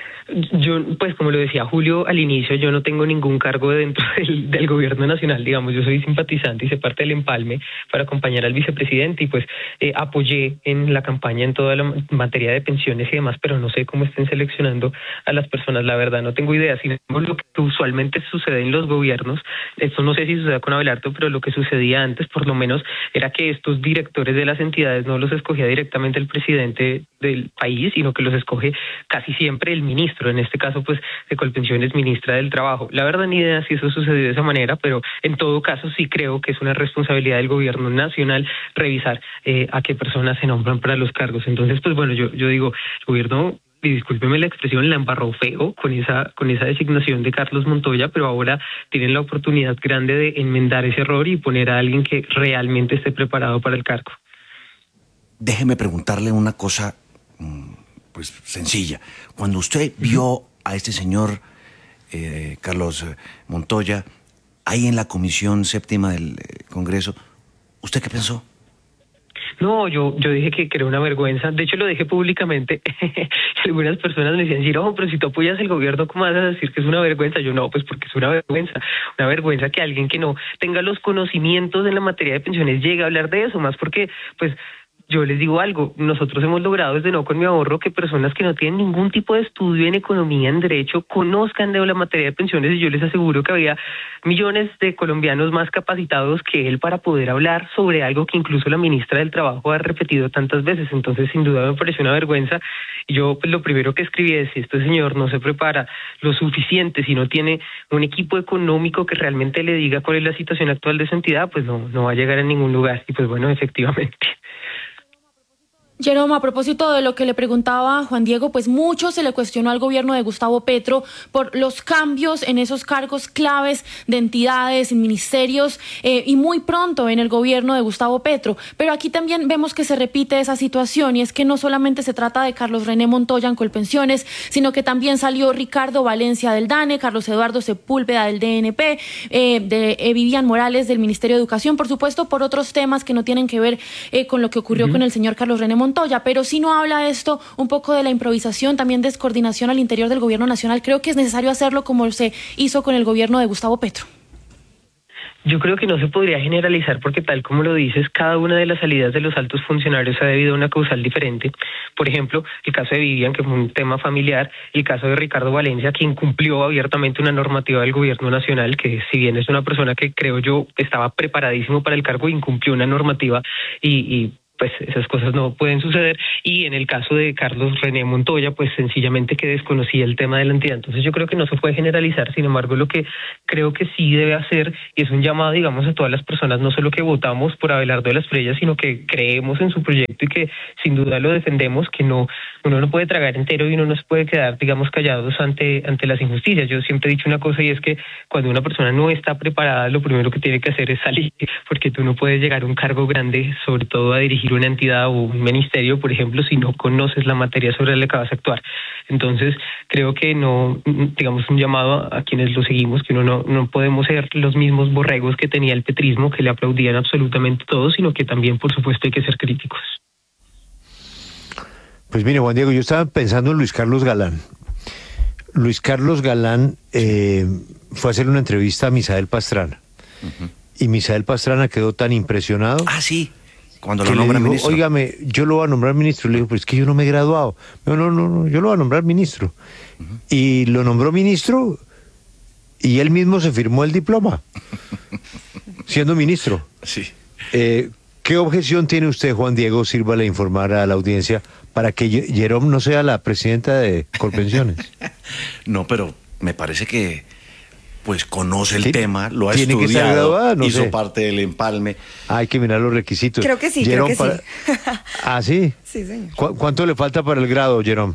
yo, pues como lo decía Julio al inicio, yo no tengo ningún cargo dentro del, del gobierno nacional, digamos, yo soy simpatizante, hice parte del empalme para acompañar al vicepresidente y pues eh, apoyé en la campaña en toda la materia de pensiones y demás, pero no sé cómo estén seleccionando a las personas, la verdad no tengo idea. Sin embargo, lo que usualmente sucede en los gobiernos, esto no sé si sucede con Abelardo, pero lo que sucedía antes por lo menos era que estos directores de las entidades no los escogía directamente el presidente del país, sino que los escoge casi siempre el ministro. En este caso, pues, de Colpensiones, ministra del Trabajo. La verdad, ni idea si eso sucedió de esa manera, pero en todo caso sí creo que es una responsabilidad del gobierno nacional revisar eh, a qué personas se nombran para los cargos. Entonces, pues bueno, yo, yo digo, el gobierno, y discúlpeme la expresión, la embarró feo con esa, con esa designación de Carlos Montoya, pero ahora tienen la oportunidad grande de enmendar ese error y poner a alguien que realmente esté preparado para el cargo. Déjeme preguntarle una cosa pues sencilla. Cuando usted vio a este señor eh, Carlos Montoya ahí en la Comisión Séptima del Congreso, ¿usted qué pensó? No, yo yo dije que, que era una vergüenza. De hecho, lo dije públicamente. Algunas personas me decían, no, pero si tú apoyas el gobierno, ¿cómo vas a decir que es una vergüenza? Yo no, pues porque es una vergüenza. Una vergüenza que alguien que no tenga los conocimientos en la materia de pensiones llegue a hablar de eso, más porque, pues, yo les digo algo, nosotros hemos logrado desde No Con Mi Ahorro que personas que no tienen ningún tipo de estudio en economía, en derecho, conozcan de la materia de pensiones y yo les aseguro que había millones de colombianos más capacitados que él para poder hablar sobre algo que incluso la ministra del Trabajo ha repetido tantas veces. Entonces, sin duda me pareció una vergüenza y yo pues, lo primero que escribí es, si este señor no se prepara lo suficiente, si no tiene un equipo económico que realmente le diga cuál es la situación actual de su entidad, pues no, no va a llegar a ningún lugar y pues bueno, efectivamente. Jerome, a propósito de lo que le preguntaba Juan Diego, pues mucho se le cuestionó al gobierno de Gustavo Petro por los cambios en esos cargos claves de entidades, en ministerios eh, y muy pronto en el gobierno de Gustavo Petro. Pero aquí también vemos que se repite esa situación y es que no solamente se trata de Carlos René Montoya en Colpensiones, sino que también salió Ricardo Valencia del DANE, Carlos Eduardo Sepúlveda del D N P, eh, de eh, Vivian Morales del Ministerio de Educación, por supuesto por otros temas que no tienen que ver eh, con lo que ocurrió uh-huh. con el señor Carlos René Montoya. Montoya, pero si no habla esto un poco de la improvisación, también descoordinación al interior del gobierno nacional. Creo que es necesario hacerlo como se hizo con el gobierno de Gustavo Petro. Yo creo que no se podría generalizar porque tal como lo dices, cada una de las salidas de los altos funcionarios ha debido a una causal diferente. Por ejemplo, el caso de Vivian, que fue un tema familiar, el caso de Ricardo Valencia, quien cumplió abiertamente una normativa del gobierno nacional, que si bien es una persona que creo yo estaba preparadísimo para el cargo, incumplió una normativa y... y pues esas cosas no pueden suceder, y en el caso de Carlos René Montoya, pues sencillamente que desconocía el tema de la entidad. Entonces yo creo que no se puede generalizar, sin embargo lo que creo que sí debe hacer, y es un llamado, digamos, a todas las personas, no solo que votamos por Abelardo de la Espriella, sino que creemos en su proyecto y que sin duda lo defendemos, que no uno no puede tragar entero y uno no se puede quedar, digamos, callados ante, ante las injusticias. Yo siempre he dicho una cosa y es que cuando una persona no está preparada, lo primero que tiene que hacer es salir, porque tú no puedes llegar a un cargo grande, sobre todo a dirigir una entidad o un ministerio, por ejemplo, si no conoces la materia sobre la que vas a actuar. Entonces, creo que no, digamos, un llamado a quienes lo seguimos, que uno no, no podemos ser los mismos borregos que tenía el petrismo, que le aplaudían absolutamente todo, sino que también, por supuesto, hay que ser críticos. Pues mire, Juan Diego, yo estaba pensando en Luis Carlos Galán. Luis Carlos Galán eh, fue a hacer una entrevista a Misael Pastrana. Uh-huh. Y Misael Pastrana quedó tan impresionado. Ah, sí. Cuando lo nombra ministro. Óigame, yo lo voy a nombrar ministro. Le digo, pues es que yo no me he graduado. No, no, no, no yo lo voy a nombrar ministro. Uh-huh. Y lo nombró ministro y él mismo se firmó el diploma, siendo ministro. Sí. Eh, ¿Qué objeción tiene usted, Juan Diego? Sírvale a informar a la audiencia para que Jerome no sea la presidenta de Colpensiones. No, pero me parece que pues conoce el ¿Sí? tema, lo ha ¿Tiene estudiado, que estar graduada? No hizo sé. parte del empalme. Hay que mirar los requisitos. Creo que sí, Jerome, creo que para... sí. ¿Ah, sí? Sí, señor. ¿Cu- ¿Cuánto le falta para el grado, Jerome?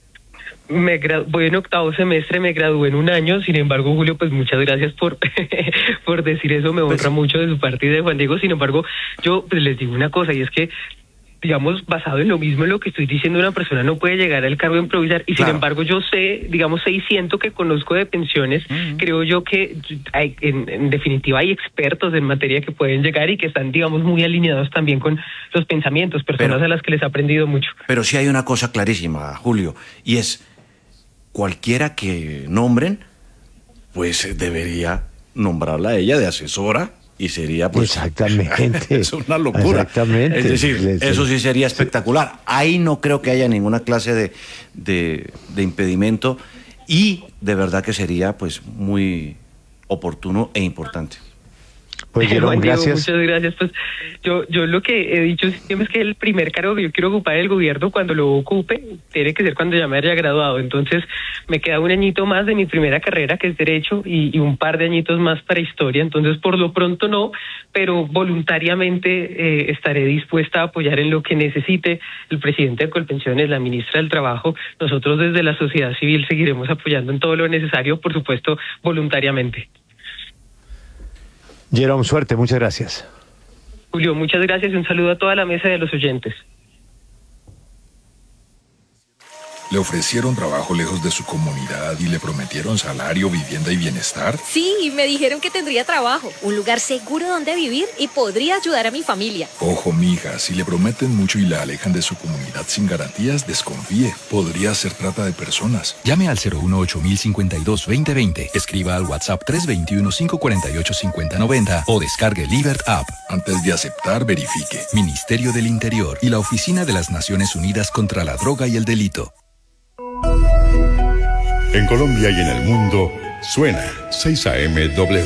Me gra- voy en octavo semestre, me gradué en un año, sin embargo, Julio, pues muchas gracias por, por decir eso, me honra pues, mucho de su parte y de Juan Diego. Sin embargo, yo pues, les digo una cosa, y es que digamos, basado en lo mismo en lo que estoy diciendo, una persona no puede llegar al cargo de improvisar, y claro. Sin embargo yo sé, digamos, seiscientos que conozco de pensiones, uh-huh. Creo yo que hay, en, en definitiva hay expertos en materia que pueden llegar y que están, digamos, muy alineados también con los pensamientos, personas pero, a las que les he aprendido mucho. Pero sí hay una cosa clarísima, Julio, y es, cualquiera que nombren, pues debería nombrarla a ella de asesora, y sería pues exactamente es una locura. Exactamente. Es decir, sí, eso sí sería espectacular. Ahí no creo que haya ninguna clase de, de, de impedimento y de verdad que sería pues muy oportuno e importante. Pues Jerome, gracias. Muchas gracias. Pues yo, yo lo que he dicho siempre es que el primer cargo que yo quiero ocupar en el gobierno, cuando lo ocupe, tiene que ser cuando ya me haya graduado. Entonces me queda un añito más de mi primera carrera, que es Derecho, y, y un par de añitos más para Historia. Entonces por lo pronto no, pero voluntariamente eh, estaré dispuesta a apoyar en lo que necesite el presidente de Colpensiones, la ministra del Trabajo. Nosotros desde la sociedad civil seguiremos apoyando en todo lo necesario, por supuesto, voluntariamente. Jerome, suerte, muchas gracias. Julio, muchas gracias y un saludo a toda la mesa de los oyentes. ¿Le ofrecieron trabajo lejos de su comunidad y le prometieron salario, vivienda y bienestar? Sí, me dijeron que tendría trabajo, un lugar seguro donde vivir y podría ayudar a mi familia. Ojo, mija, si le prometen mucho y la alejan de su comunidad sin garantías, desconfíe. Podría ser trata de personas. Llame al cero uno ocho mil cincuenta y dos veinte veinte, escriba al WhatsApp tres dos uno, cinco cuatro ocho, cinco cero nueve cero o descargue Libert App. Antes de aceptar, verifique. Ministerio del Interior y la Oficina de las Naciones Unidas contra la Droga y el Delito. En Colombia y en el mundo, suena seis A M W.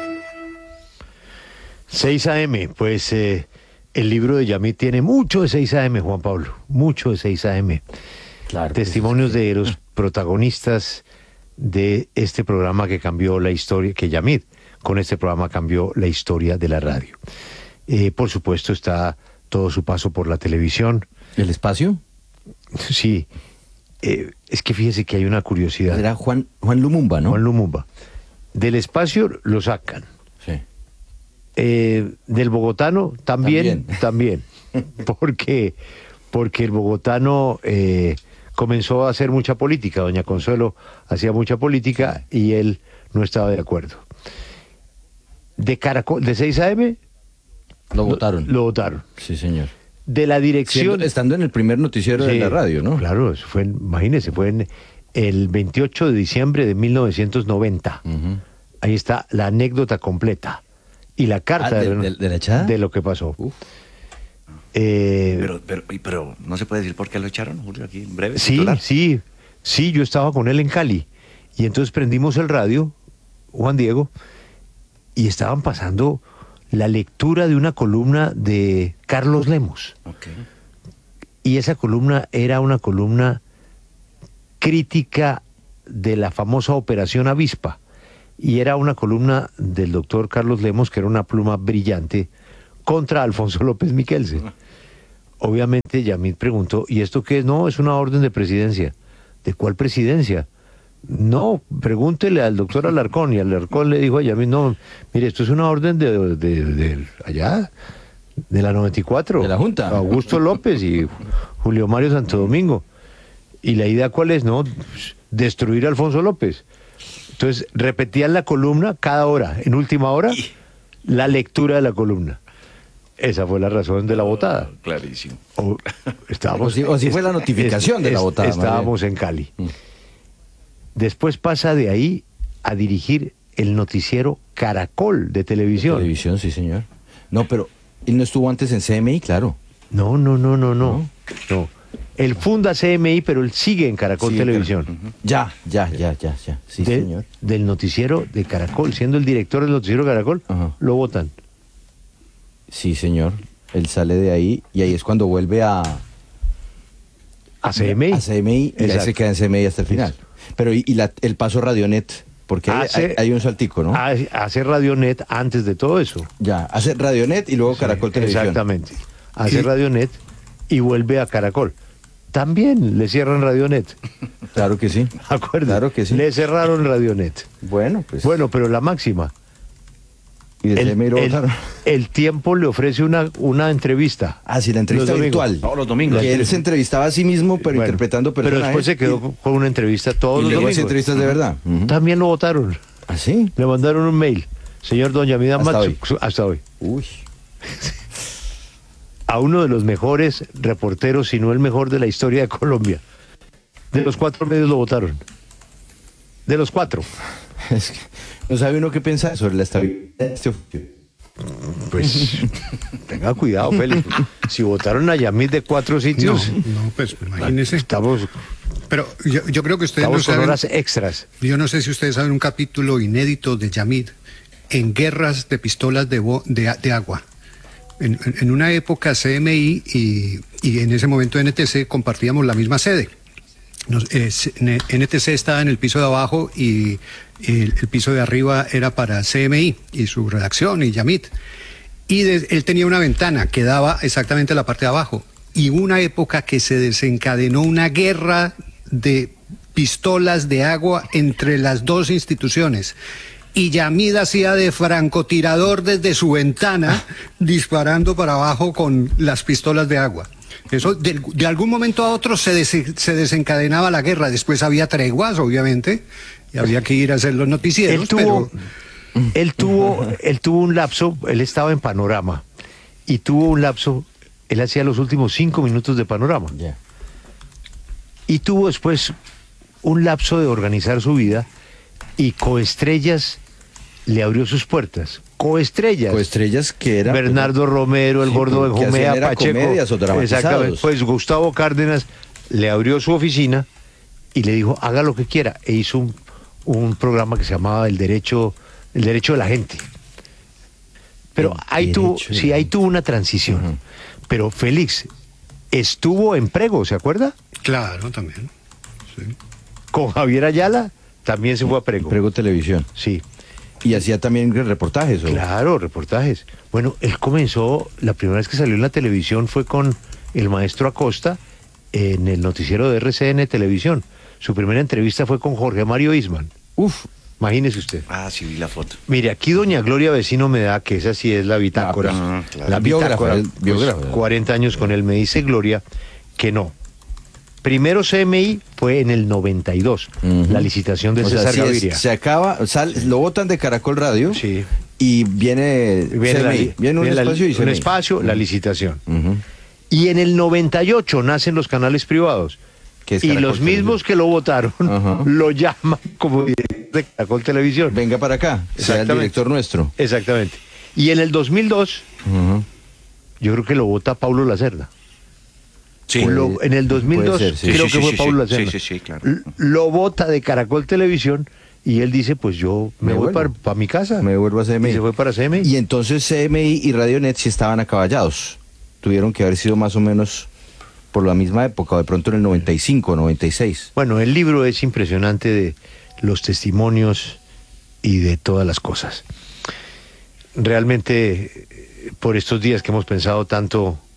seis A M, pues eh, el libro de Yamit tiene mucho de seis A M, Juan Pablo, mucho de seis A M. Claro, testimonios de los protagonistas de este programa que cambió la historia, que Yamit con este programa cambió la historia de la radio. Eh, por supuesto está todo su paso por la televisión. ¿El espacio? Sí. Eh, es que fíjese que hay una curiosidad. Era Juan, Juan Lumumba, ¿no? Juan Lumumba. Del espacio lo sacan. Sí. Eh, del bogotano también, también. también. porque, porque el bogotano eh, comenzó a hacer mucha política. Doña Consuelo hacía mucha política y él no estaba de acuerdo. De Caracol, de seis a eme, lo votaron. Lo, lo votaron. Sí, señor. De la dirección. Siendo, estando en el primer noticiero sí, de la radio, ¿no? Claro, eso fue, en, imagínese, fue en el veintiocho de diciembre de mil novecientos noventa. Uh-huh. Ahí está la anécdota completa. Y la carta ah, de, de, de, de, la echada? de lo que pasó. Eh, pero, pero, pero no se puede decir por qué lo echaron, Julio, aquí en breve. Sí, titular. sí, sí, yo estaba con él en Cali. Y entonces prendimos el radio, Juan Diego, y estaban pasando la lectura de una columna de Carlos Lemos. Okay. Y esa columna era una columna crítica de la famosa Operación Avispa. Y era una columna del doctor Carlos Lemos, que era una pluma brillante, contra Alfonso López Miquelsen. Obviamente Yamid preguntó, ¿y esto qué es? No, es una orden de presidencia. ¿De cuál presidencia? No, pregúntele al doctor Alarcón. Y Alarcón le dijo a Yamid, no, mire, esto es una orden de, de, de, de allá, de la noventa y cuatro. De la Junta. Augusto López y Julio Mario Santo Domingo. ¿Y la idea cuál es? No, destruir a Alfonso López. Entonces, repetían la columna cada hora, en última hora, la lectura de la columna. Esa fue la razón de la votada. Oh, clarísimo. O, estábamos, o, si, o si fue la notificación es, de la votada. Estábamos en Cali. Mm. Después pasa de ahí a dirigir el noticiero Caracol de televisión. De televisión, sí, señor. No, pero él no estuvo antes en C M I, claro. No, no, no, no, no. No. Él funda C M I, pero él sigue en Caracol sigue Televisión. En Car- uh-huh. Ya, ya, ya, ya, ya. Sí, de, señor. Del noticiero de Caracol, siendo el director del noticiero Caracol, uh-huh. lo votan. Sí, señor. Él sale de ahí y ahí es cuando vuelve a... A C M I. A C M I y ahí se queda en C M I hasta el final. Eso. Pero y, y la, el paso Radionet, porque hace, hay, hay un saltico, ¿no? Hace Radionet antes de todo eso. Ya, hace Radionet y luego sí, Caracol Televisión. Exactamente. Hace ¿Y? Radionet y vuelve a Caracol. También le cierran Radionet. Claro que sí. Acuerdo. Claro que sí. Le cerraron Radionet. Bueno, pues. Bueno, pero la máxima. Y de el, C M I lo el, el Tiempo le ofrece una, una entrevista. Ah, sí, la entrevista virtual. Todos los domingos. Que él se entrevistaba a sí mismo, pero bueno, interpretando personajes. Pero después se quedó y, con una entrevista todos y los luego domingos. hace entrevistas de verdad. Uh-huh. También lo votaron. ¿Ah, sí? Le mandaron un mail. Señor Don Yamid hasta Matsu, hoy. Hasta hoy. Uy. A uno de los mejores reporteros, si no el mejor de la historia de Colombia. De los cuatro medios lo votaron. De los cuatro. Es que no sabe uno qué pensar sobre la estabilidad de este oficio. Pues tenga cuidado, Félix. Si votaron a Yamid de cuatro sitios. No, no pues imagínese. Estamos. Pero yo, yo creo que ustedes estamos no saben. Con horas extras. Yo no sé si ustedes saben un capítulo inédito de Yamid en guerras de pistolas de, bo, de, de agua. En, en una época C M I y, y en ese momento N T C compartíamos la misma sede. Nos, eh, N T C estaba en el piso de abajo y el, el piso de arriba era para C M I y su redacción y Yamid. Y de, él tenía una ventana que daba exactamente a la parte de abajo. Y una época que se desencadenó una guerra de pistolas de agua entre las dos instituciones. Y Yamid hacía de francotirador desde su ventana, disparando para abajo con las pistolas de agua. Eso, de, de algún momento a otro se, des, se desencadenaba la guerra. Después había treguas, obviamente, y había que ir a hacer los noticieros. Él tuvo, pero... él tuvo, él tuvo un lapso, él estaba en Panorama, y tuvo un lapso, él hacía los últimos cinco minutos de Panorama. Yeah. Y tuvo después un lapso de organizar su vida, y Coestrellas le abrió sus puertas. Coestrellas. Coestrellas que era Bernardo pues, Romero, el sí, gordo de Jomea, Pacheco. Comedias o exactamente. Pues Gustavo Cárdenas le abrió su oficina y le dijo, haga lo que quiera. E hizo un, un programa que se llamaba El Derecho, el derecho de la Gente. Pero el ahí tuvo, de sí, ahí tuvo una transición. Uh-huh. Pero Félix estuvo en Prego, ¿se acuerda? Claro, también. Sí. Con Javier Ayala también se fue a Prego. Prego Televisión. Sí. Y hacía también reportajes. ¿o? Claro, reportajes. Bueno, él comenzó, la primera vez que salió en la televisión fue con el maestro Acosta en el noticiero de R C N Televisión. Su primera entrevista fue con Jorge Mario Isman. Uf, imagínese usted. Ah, sí, vi la foto. Mire, aquí doña Gloria Vecino me da, que esa sí es la bitácora. Ah, pues, claro. La biógrafa, bitácora, el biógrafo. pues, cuarenta años con él, me dice Gloria que no. Primero C M I fue en el noventa y dos, uh-huh. la licitación de o César sea, Gaviria. Es, se acaba, sal, lo botan de Caracol Radio sí. y viene, viene, C M I, la, viene un viene espacio la, y C M I. un espacio, uh-huh. la licitación. Uh-huh. Y en el noventa y ocho nacen los canales privados. Que es y Caracol los mismos que lo votaron uh-huh. lo llaman como director de Caracol Televisión. Venga para acá, sea el director nuestro. Exactamente. Y en el dos mil dos, uh-huh. yo creo que lo vota Paulo Lacerda. Sí. Lo, en el dos mil dos ser, sí. creo sí, que sí, fue sí, Paulo sí, Lacerda. sí, sí, claro. Lo vota de Caracol Televisión y él dice, pues yo me, me voy para, para mi casa. Me vuelvo a C M I. Y se fue para C M I. Y entonces C M I y Radionet sí estaban acaballados. Tuvieron que haber sido más o menos por la misma época, o de pronto en el noventa y cinco, noventa y seis. Bueno, el libro es impresionante de los testimonios y de todas las cosas. Realmente, por estos días que hemos pensado tanto